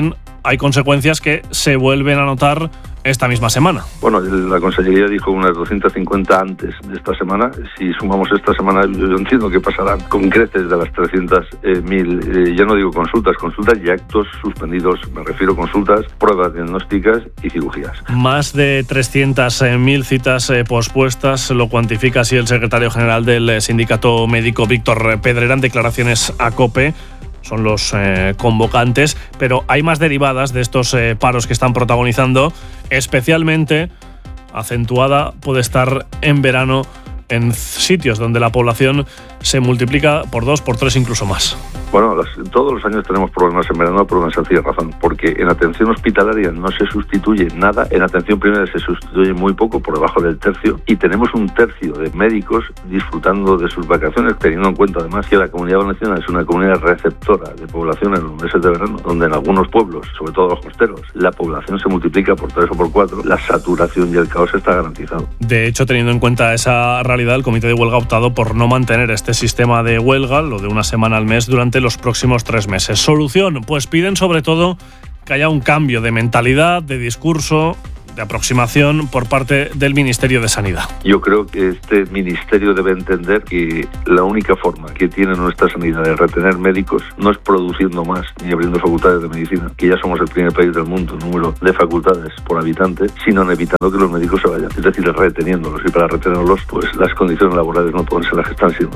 hay consecuencias que se vuelven a notar esta misma semana. Bueno, la Consellería dijo unas 250 antes de esta semana. Si sumamos esta semana, yo entiendo que pasarán con creces de las 300.000, ya no digo consultas y actos suspendidos. Me refiero a consultas, pruebas diagnósticas y cirugías. Más de 300.000 citas pospuestas, lo cuantifica así el secretario general del Sindicato Médico, Víctor Pedrera, en declaraciones a COPE. Son los convocantes, pero hay más derivadas de estos paros que están protagonizando. Especialmente acentuada puede estar en verano en sitios donde la población se multiplica por 2, por 3, incluso más. Bueno, todos los años tenemos problemas en verano por una sencilla razón, porque en atención hospitalaria no se sustituye nada, en atención primaria se sustituye muy poco, por debajo del tercio, y tenemos un tercio de médicos disfrutando de sus vacaciones, teniendo en cuenta además que la Comunidad Valenciana es una comunidad receptora de población en los meses de verano, donde en algunos pueblos, sobre todo los costeros, la población se multiplica por 3 o por 4, la saturación y el caos está garantizado. De hecho, teniendo en cuenta esa realidad, el Comité de Huelga ha optado por no mantener este sistema de huelga, lo de una semana al mes, durante los próximos 3 meses. ¿Solución? Pues piden sobre todo que haya un cambio de mentalidad, de discurso, de aproximación por parte del Ministerio de Sanidad. Yo creo que este ministerio debe entender que la única forma que tiene nuestra sanidad de retener médicos no es produciendo más ni abriendo facultades de medicina, que ya somos el primer país del mundo en número de facultades por habitante, sino en evitando que los médicos se vayan, es decir, reteniéndolos, y para retenerlos pues las condiciones laborales no pueden ser las que están siendo.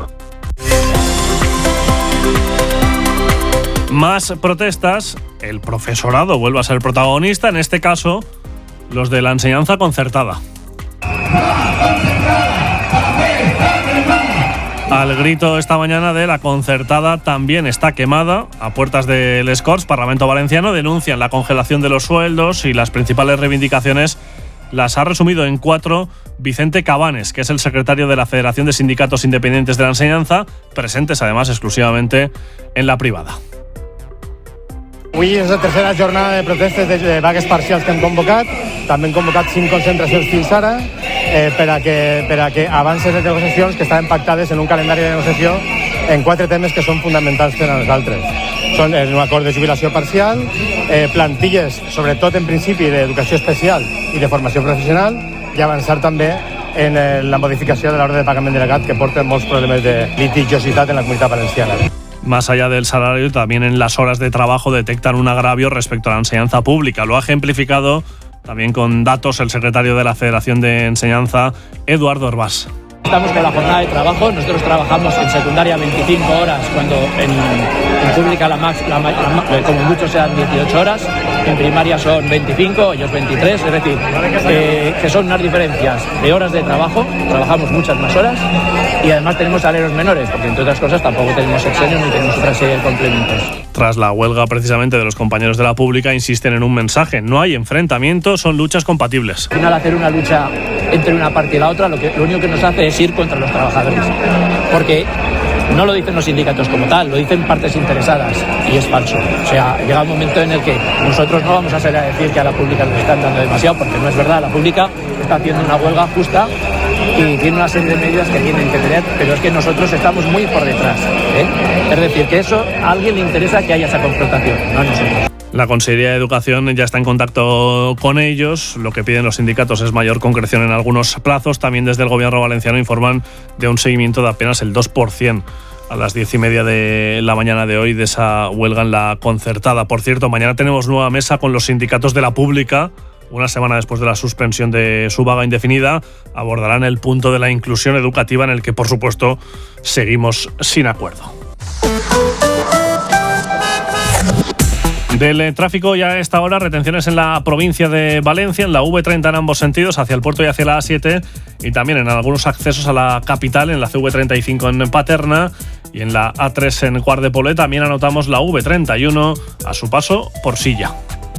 Más protestas, el profesorado vuelve a ser protagonista, en este caso los de la enseñanza concertada. Al grito esta mañana de la concertada también está quemada. A puertas del Les Corts, Parlamento Valenciano, denuncian la congelación de los sueldos y las principales reivindicaciones las ha resumido en 4 Vicente Cabanes, que es el secretario de la Federación de Sindicatos Independientes de la Ensenyanza, presentes además exclusivamente en la privada. Avui és la tercera jornada de protestes de vagues parcials que hem convocat. També hem convocat 5 concentracions fins ara per a que avancen les negociacions que estaven pactades en un calendari de negociació en 4 temes que són fonamentals per a nosaltres. Són un acord de jubilació parcial, plantilles, sobretot en principi d'educació especial i de formació professional, i avançar també en la modificació de l'ordre de pagament delegat, que porta molts problemes de litigiositat en la Comunitat Valenciana. Más allá del salario, también en las horas de trabajo detectan un agravio respecto a la enseñanza pública. Lo ha ejemplificado también con datos el secretario de la Federación de Enseñanza, Eduardo Herbás. Estamos con la jornada de trabajo. Nosotros trabajamos en secundaria 25 horas, cuando en pública como mucho sean 18 horas. En primaria son 25, ellos 23, es decir, que son unas diferencias de horas de trabajo. Trabajamos muchas más horas y además tenemos salarios menores, porque entre otras cosas tampoco tenemos exenios ni tenemos otra serie de complementos. Tras la huelga precisamente de los compañeros de la pública, insisten en un mensaje: no hay enfrentamiento, son luchas compatibles. Al final, hacer una lucha entre una parte y la otra, lo único que nos hace es ir contra los trabajadores, porque no lo dicen los sindicatos como tal, lo dicen partes interesadas, y es falso. O sea, llega un momento en el que nosotros no vamos a salir a decir que a la pública le están dando demasiado, porque no es verdad. La pública está haciendo una huelga justa y tiene una serie de medidas que tienen que tener, pero es que nosotros estamos muy por detrás, ¿eh? Es decir, que eso a alguien le interesa que haya esa confrontación, no a nosotros. La Consellería de Educación ya está en contacto con ellos. Lo que piden los sindicatos es mayor concreción en algunos plazos. También desde el Gobierno valenciano informan de un seguimiento de apenas el 2% a las 10:30 de la mañana de hoy de esa huelga en la concertada. Por cierto, mañana tenemos nueva mesa con los sindicatos de la pública. Una semana después de la suspensión de su vaga indefinida, abordarán el punto de la inclusión educativa, en el que, por supuesto, seguimos sin acuerdo. Del tráfico ya a esta hora, retenciones en la provincia de Valencia, en la V30 en ambos sentidos, hacia el puerto y hacia la A7, y también en algunos accesos a la capital, en la CV35 en Paterna y en la A3 en Quart de Poblet. También anotamos la V31 a su paso por Silla.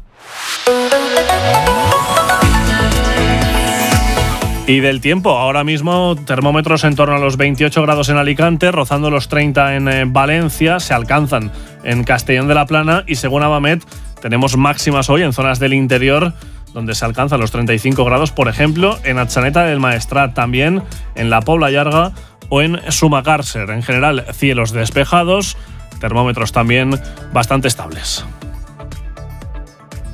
Y del tiempo, ahora mismo termómetros en torno a los 28 grados en Alicante, rozando los 30 en Valencia, se alcanzan en Castellón de la Plana, y según Abamet tenemos máximas hoy en zonas del interior donde se alcanzan los 35 grados, por ejemplo en Atxaneta del Maestrat, también en la Pobla Llarga o en Sumacàrcer. En general, cielos despejados, termómetros también bastante estables.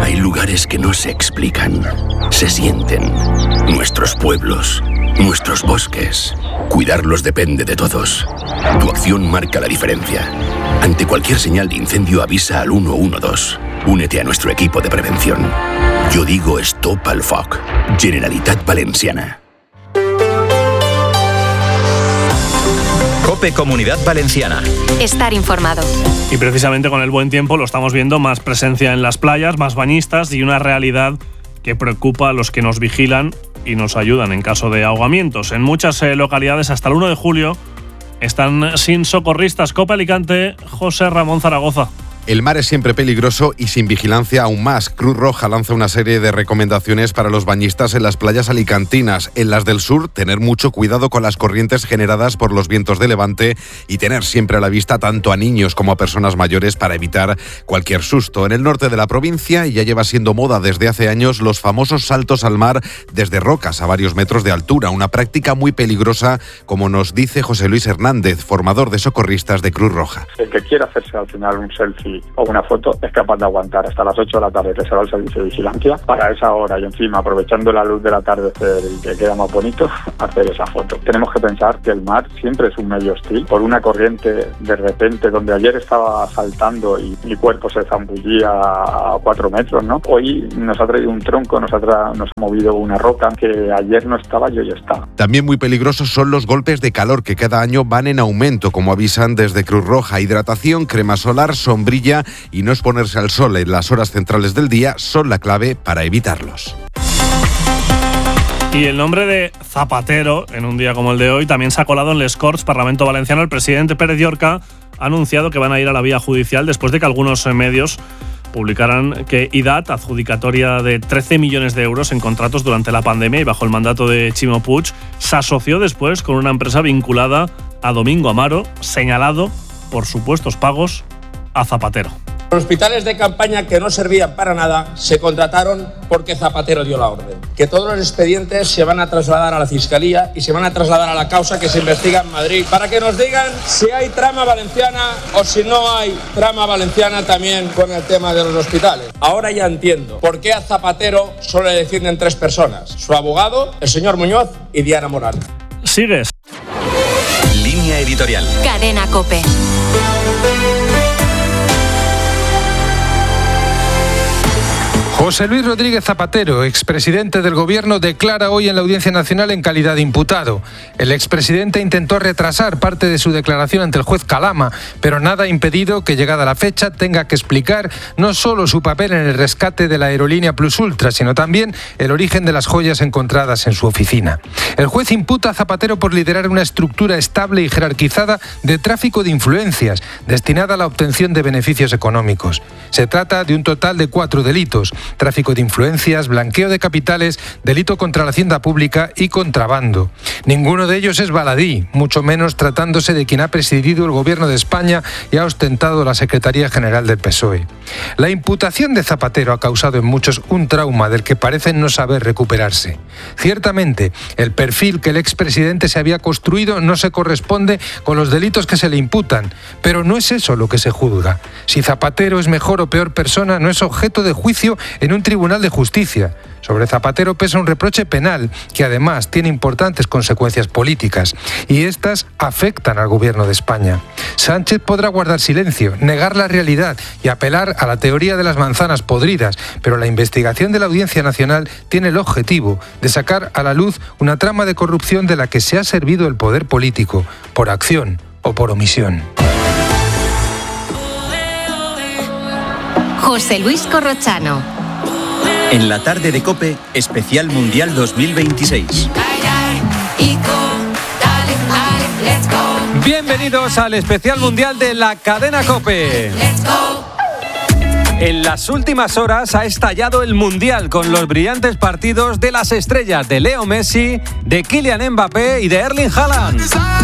Hay lugares que no se explican, se sienten. Nuestros pueblos, nuestros bosques. Cuidarlos depende de todos. Tu acción marca la diferencia. Ante cualquier señal de incendio avisa al 112. Únete a nuestro equipo de prevención. Yo digo Stop al Foc. Generalitat Valenciana. COPE Comunidad Valenciana. Estar informado. Y precisamente con el buen tiempo lo estamos viendo, más presencia en las playas, más bañistas y una realidad que preocupa a los que nos vigilan y nos ayudan en caso de ahogamientos. En muchas localidades hasta el 1 de julio están sin socorristas. COPE Alicante, José Ramón Zaragoza. El mar es siempre peligroso y sin vigilancia aún más. Cruz Roja lanza una serie de recomendaciones para los bañistas en las playas alicantinas. En las del sur, tener mucho cuidado con las corrientes generadas por los vientos de levante y tener siempre a la vista tanto a niños como a personas mayores para evitar cualquier susto. En el norte de la provincia ya lleva siendo moda desde hace años los famosos saltos al mar desde rocas a varios metros de altura. Una práctica muy peligrosa, como nos dice José Luis Hernández, formador de socorristas de Cruz Roja. El que quiera hacerse al final un selfie o una foto es capaz de aguantar hasta las 8 de la tarde que se va al servicio de vigilancia para esa hora y encima aprovechando la luz del atardecer y que queda más bonito hacer esa foto. Tenemos que pensar que el mar siempre es un medio hostil por una corriente de repente donde ayer estaba saltando y mi cuerpo se zambullía a 4 metros, ¿no? Hoy nos ha traído un tronco, nos ha movido una roca que ayer no estaba y hoy está. También muy peligrosos son los golpes de calor que cada año van en aumento, como avisan desde Cruz Roja. Hidratación, crema solar, sombrilla y no exponerse al sol en las horas centrales del día son la clave para evitarlos. Y el nombre de Zapatero, en un día como el de hoy, también se ha colado en les Corts, Parlamento Valenciano. El presidente Pérez Llorca ha anunciado que van a ir a la vía judicial después de que algunos medios publicaran que IDAT, adjudicatoria de 13 millones de euros en contratos durante la pandemia y bajo el mandato de Chimo Puig, se asoció después con una empresa vinculada a Domingo Amaro, señalado por supuestos pagos a Zapatero. Los hospitales de campaña que no servían para nada se contrataron porque Zapatero dio la orden. Que todos los expedientes se van a trasladar a la Fiscalía y se van a trasladar a la causa que se investiga en Madrid para que nos digan si hay trama valenciana o si no hay trama valenciana también con el tema de los hospitales. Ahora ya entiendo por qué a Zapatero solo le defienden 3 personas: su abogado, el señor Muñoz y Diana Morán. Sigues. Línea editorial. Cadena COPE. José Luis Rodríguez Zapatero, expresidente del Gobierno, declara hoy en la Audiencia Nacional en calidad de imputado. El expresidente intentó retrasar parte de su declaración ante el juez Calama, pero nada ha impedido que, llegada la fecha, tenga que explicar no solo su papel en el rescate de la aerolínea Plus Ultra, sino también el origen de las joyas encontradas en su oficina. El juez imputa a Zapatero por liderar una estructura estable y jerarquizada de tráfico de influencias, destinada a la obtención de beneficios económicos. Se trata de un total de 4 delitos: tráfico de influencias, blanqueo de capitales, delito contra la hacienda pública y contrabando. Ninguno de ellos es baladí, mucho menos tratándose de quien ha presidido el Gobierno de España y ha ostentado la Secretaría General del PSOE. La imputación de Zapatero ha causado en muchos un trauma del que parecen no saber recuperarse. Ciertamente, el perfil que el expresidente se había construido no se corresponde con los delitos que se le imputan, pero no es eso lo que se juzga. Si Zapatero es mejor o peor persona no es objeto de juicio en un tribunal de justicia. Sobre Zapatero pesa un reproche penal que además tiene importantes consecuencias políticas y estas afectan al Gobierno de España. Sánchez podrá guardar silencio, negar la realidad y apelar a la teoría de las manzanas podridas, pero la investigación de la Audiencia Nacional tiene el objetivo de sacar a la luz una trama de corrupción de la que se ha servido el poder político, por acción o por omisión. José Luis Corrochano. En la tarde de COPE, especial Mundial 2026. Bienvenidos al especial Mundial de la cadena COPE. En las últimas horas ha estallado el Mundial con los brillantes partidos de las estrellas de Leo Messi, de Kylian Mbappé y de Erling Haaland.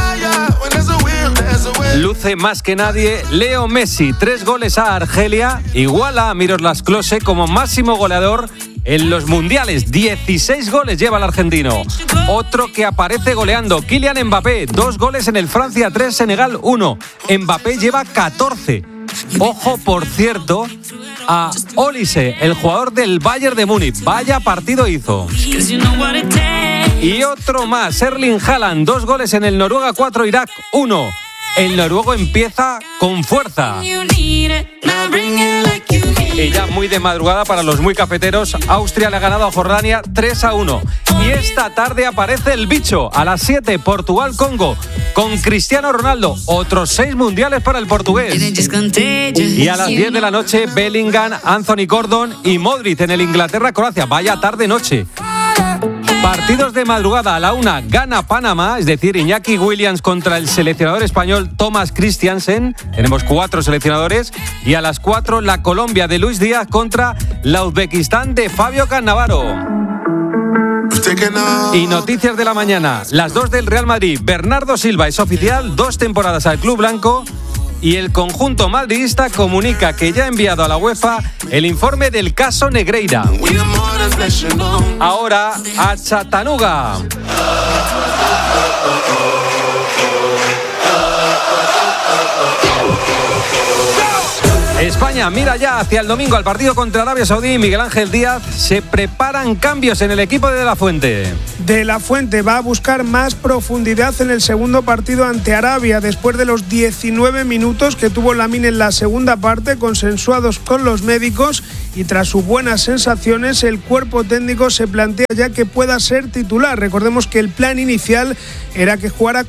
Luce más que nadie Leo Messi, 3 goles a Argelia, iguala a Miroslav Klose como máximo goleador en los mundiales. 16 goles lleva el argentino. Otro que aparece goleando, Kylian Mbappé, 2 goles en el Francia 3, Senegal 1. Mbappé lleva 14. Ojo, por cierto, a Olise, el jugador del Bayern de Múnich. Vaya partido hizo. Y otro más, Erling Haaland, 2 goles en el Noruega 4, Irak 1. El noruego empieza con fuerza. Y ya muy de madrugada para los muy cafeteros, Austria le ha ganado a Jordania 3-1. Y esta tarde aparece el bicho. A las 7, Portugal-Congo, con Cristiano Ronaldo. Otros 6 mundiales para el portugués. Y a las 10 de la noche, Bellingham, Anthony Gordon y Modric en el Inglaterra-Croacia. Vaya tarde-noche. Partidos de madrugada. A la 1 gana Panamá, es decir, Iñaki Williams contra el seleccionador español Thomas Christiansen. Tenemos 4 seleccionadores. Y a las 4 la Colombia de Luis Díaz contra la Uzbekistán de Fabio Cannavaro. Y noticias de la mañana. Las 2 del Real Madrid. Bernardo Silva es oficial, 2 temporadas al club blanco. Y el conjunto madridista comunica que ya ha enviado a la UEFA el informe del caso Negreira. Ahora a Chattanooga. España mira ya hacia el domingo al partido contra Arabia Saudí. Miguel Ángel Díaz, se preparan cambios en el equipo de La Fuente. De La Fuente va a buscar más profundidad en el segundo partido ante Arabia, después de los 19 minutos que tuvo Lamine en la segunda parte, consensuados con los médicos, y tras sus buenas sensaciones, el cuerpo técnico se plantea ya que pueda ser titular. Recordemos que el plan inicial era que jugara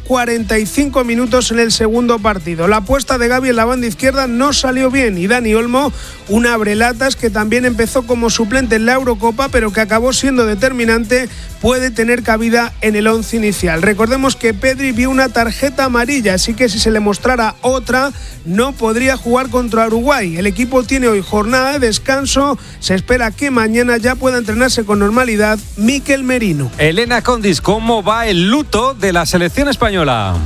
45 minutos en el segundo partido. La apuesta de Gavi en la banda izquierda no salió bien, y Dani Olmo, un abrelatas que también empezó como suplente en la Eurocopa, pero que acabó siendo determinante, puede tener cabida en el 11 inicial. Recordemos que Pedri vio una tarjeta amarilla, así que si se le mostrara otra, no podría jugar contra Uruguay. El equipo tiene hoy jornada de descanso. Se espera que mañana ya pueda entrenarse con normalidad Mikel Merino. Elena Condis, ¿cómo va el luto de la selección española?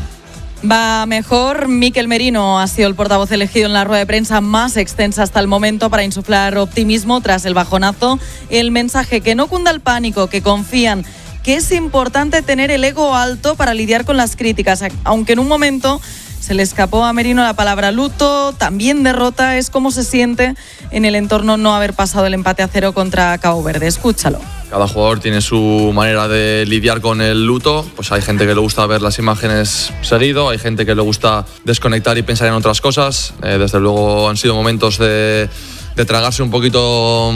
Va mejor. Mikel Merino ha sido el portavoz elegido en la rueda de prensa más extensa hasta el momento para insuflar optimismo tras el bajonazo. El mensaje: que no cunda el pánico, que confían, que es importante tener el ego alto para lidiar con las críticas, aunque en un momento se le escapó a Merino la palabra luto, también derrota. Es como se siente en el entorno no haber pasado el empate a 0 contra Cabo Verde. Escúchalo. Cada jugador tiene su manera de lidiar con el luto. Pues hay gente que le gusta ver las imágenes seguido, hay gente que le gusta desconectar y pensar en otras cosas. Desde luego han sido momentos de tragarse un poquito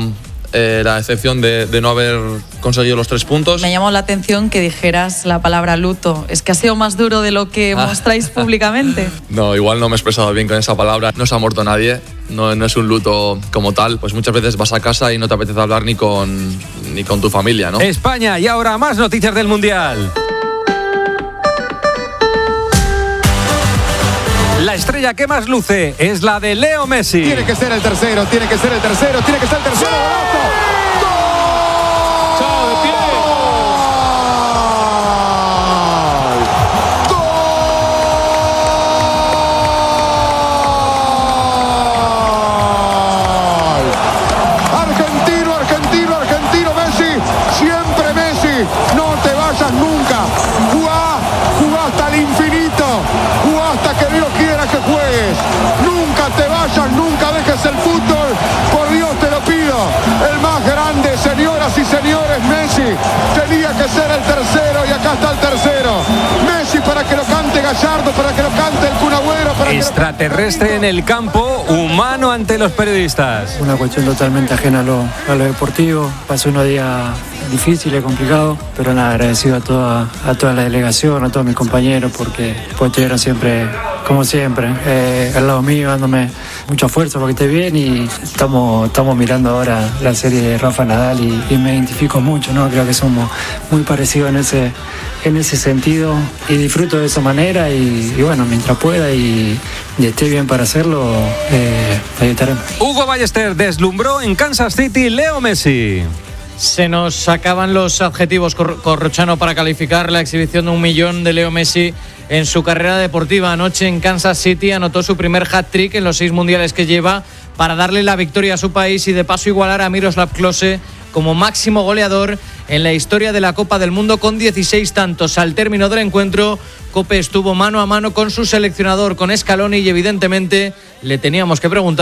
la decepción de no haber conseguido los 3 puntos. Me llamó la atención que dijeras la palabra luto. ¿Es que ha sido más duro de lo que mostráis públicamente? No, igual no me he expresado bien con esa palabra. No se ha muerto nadie, no es un luto como tal. Pues muchas veces vas a casa y no te apetece hablar ni con tu familia, ¿no? España, y ahora más noticias del Mundial. La estrella que más luce es la de Leo Messi. Tiene que ser el tercero, tiene que ser el tercero, tiene que ser el tercero. ¡Sí! ¡Gol! ¡Chao, de pie! ¡Gol! Argentino, Messi. Siempre Messi. No te vayas nunca. Jugá hasta el infinito. Jugá hasta que Dios quiera que juegues. Nunca te vayas, nunca dejes el fútbol. Por Dios te lo pido. El más grande, señoras y señores, Messi. Tenía que ser el tercero y acá está el tercero. Messi para que lo cante Gallardo, para que lo cante el Kun Agüero. Extraterrestre en el campo, humano ante los periodistas. Una cuestión totalmente ajena a lo deportivo. Pasó unos días difíciles, complicados, pero nada, agradecido a toda la delegación, a todos mis compañeros, porque estuvieron siempre, como siempre, al lado mío, dándome mucha fuerza para que esté bien. Y estamos mirando ahora la serie de Rafa Nadal y me identifico mucho, ¿no? Creo que somos muy parecidos en ese sentido y disfruto de esa manera y bueno, mientras pueda y esté bien para hacerlo, ahí estaremos. Hugo Ballester deslumbró en Kansas City Leo Messi. Se nos acaban los adjetivos, Corrochano, para calificar la exhibición de 1 millón de Leo Messi en su carrera deportiva. Anoche en Kansas City anotó su primer hat-trick en los 6 mundiales que lleva para darle la victoria a su país y de paso igualar a Miroslav Klose como máximo goleador en la historia de la Copa del Mundo con 16 tantos. Al término del encuentro, Cope estuvo mano a mano con su seleccionador, con Scaloni, y evidentemente le teníamos que preguntar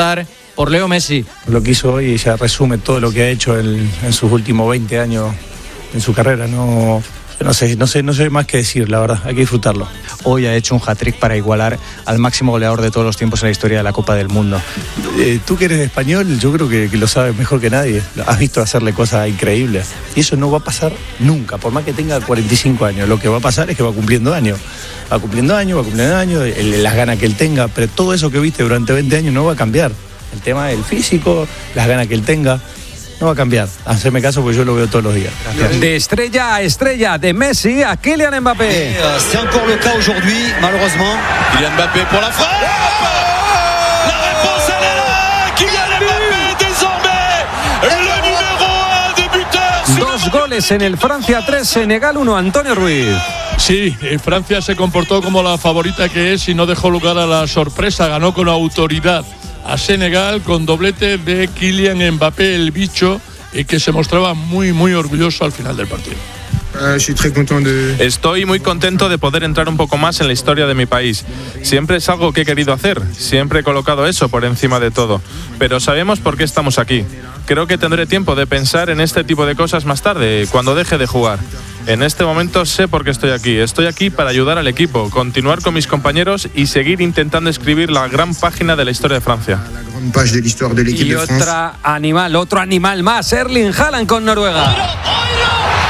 por Leo Messi. Lo que hizo hoy ya resume todo lo que ha hecho en sus últimos 20 años en su carrera. No sé más que decir, la verdad, hay que disfrutarlo. Hoy ha hecho un hat-trick para igualar al máximo goleador de todos los tiempos en la historia de la Copa del Mundo. Tú que eres español, yo creo que lo sabes mejor que nadie. Has visto hacerle cosas increíbles. Y eso no va a pasar nunca, por más que tenga 45 años. Lo que va a pasar es que va cumpliendo años. Va cumpliendo años, las ganas que él tenga, pero todo eso que viste durante 20 años no va a cambiar. El tema del físico, las ganas que él tenga, no va a cambiar. Haceme caso porque yo lo veo todos los días. Gracias. De estrella a estrella, de Messi a Kylian Mbappé. C'est encore le cas aujourd'hui, malheureusement. Kylian Mbappé pour la frappe. La réponse elle est là. Kylian Mbappé désormais le numéro 1 des buteurs. 2 goles en el Francia 3, Senegal 1, Antonio Ruiz. Sí, Francia se comportó como la favorita que es y no dejó lugar a la sorpresa. Ganó con autoridad a Senegal con doblete de Kylian Mbappé, el bicho, que se mostraba muy orgulloso al final del partido. Estoy muy contento de poder entrar un poco más en la historia de mi país. Siempre es algo que he querido hacer, siempre he colocado eso por encima de todo. Pero sabemos por qué estamos aquí. Creo que tendré tiempo de pensar en este tipo de cosas más tarde, cuando deje de jugar. En este momento sé por qué estoy aquí. Estoy aquí para ayudar al equipo, continuar con mis compañeros y seguir intentando escribir la gran página de la historia de Francia. Y otro animal más, Erling Haaland con Noruega.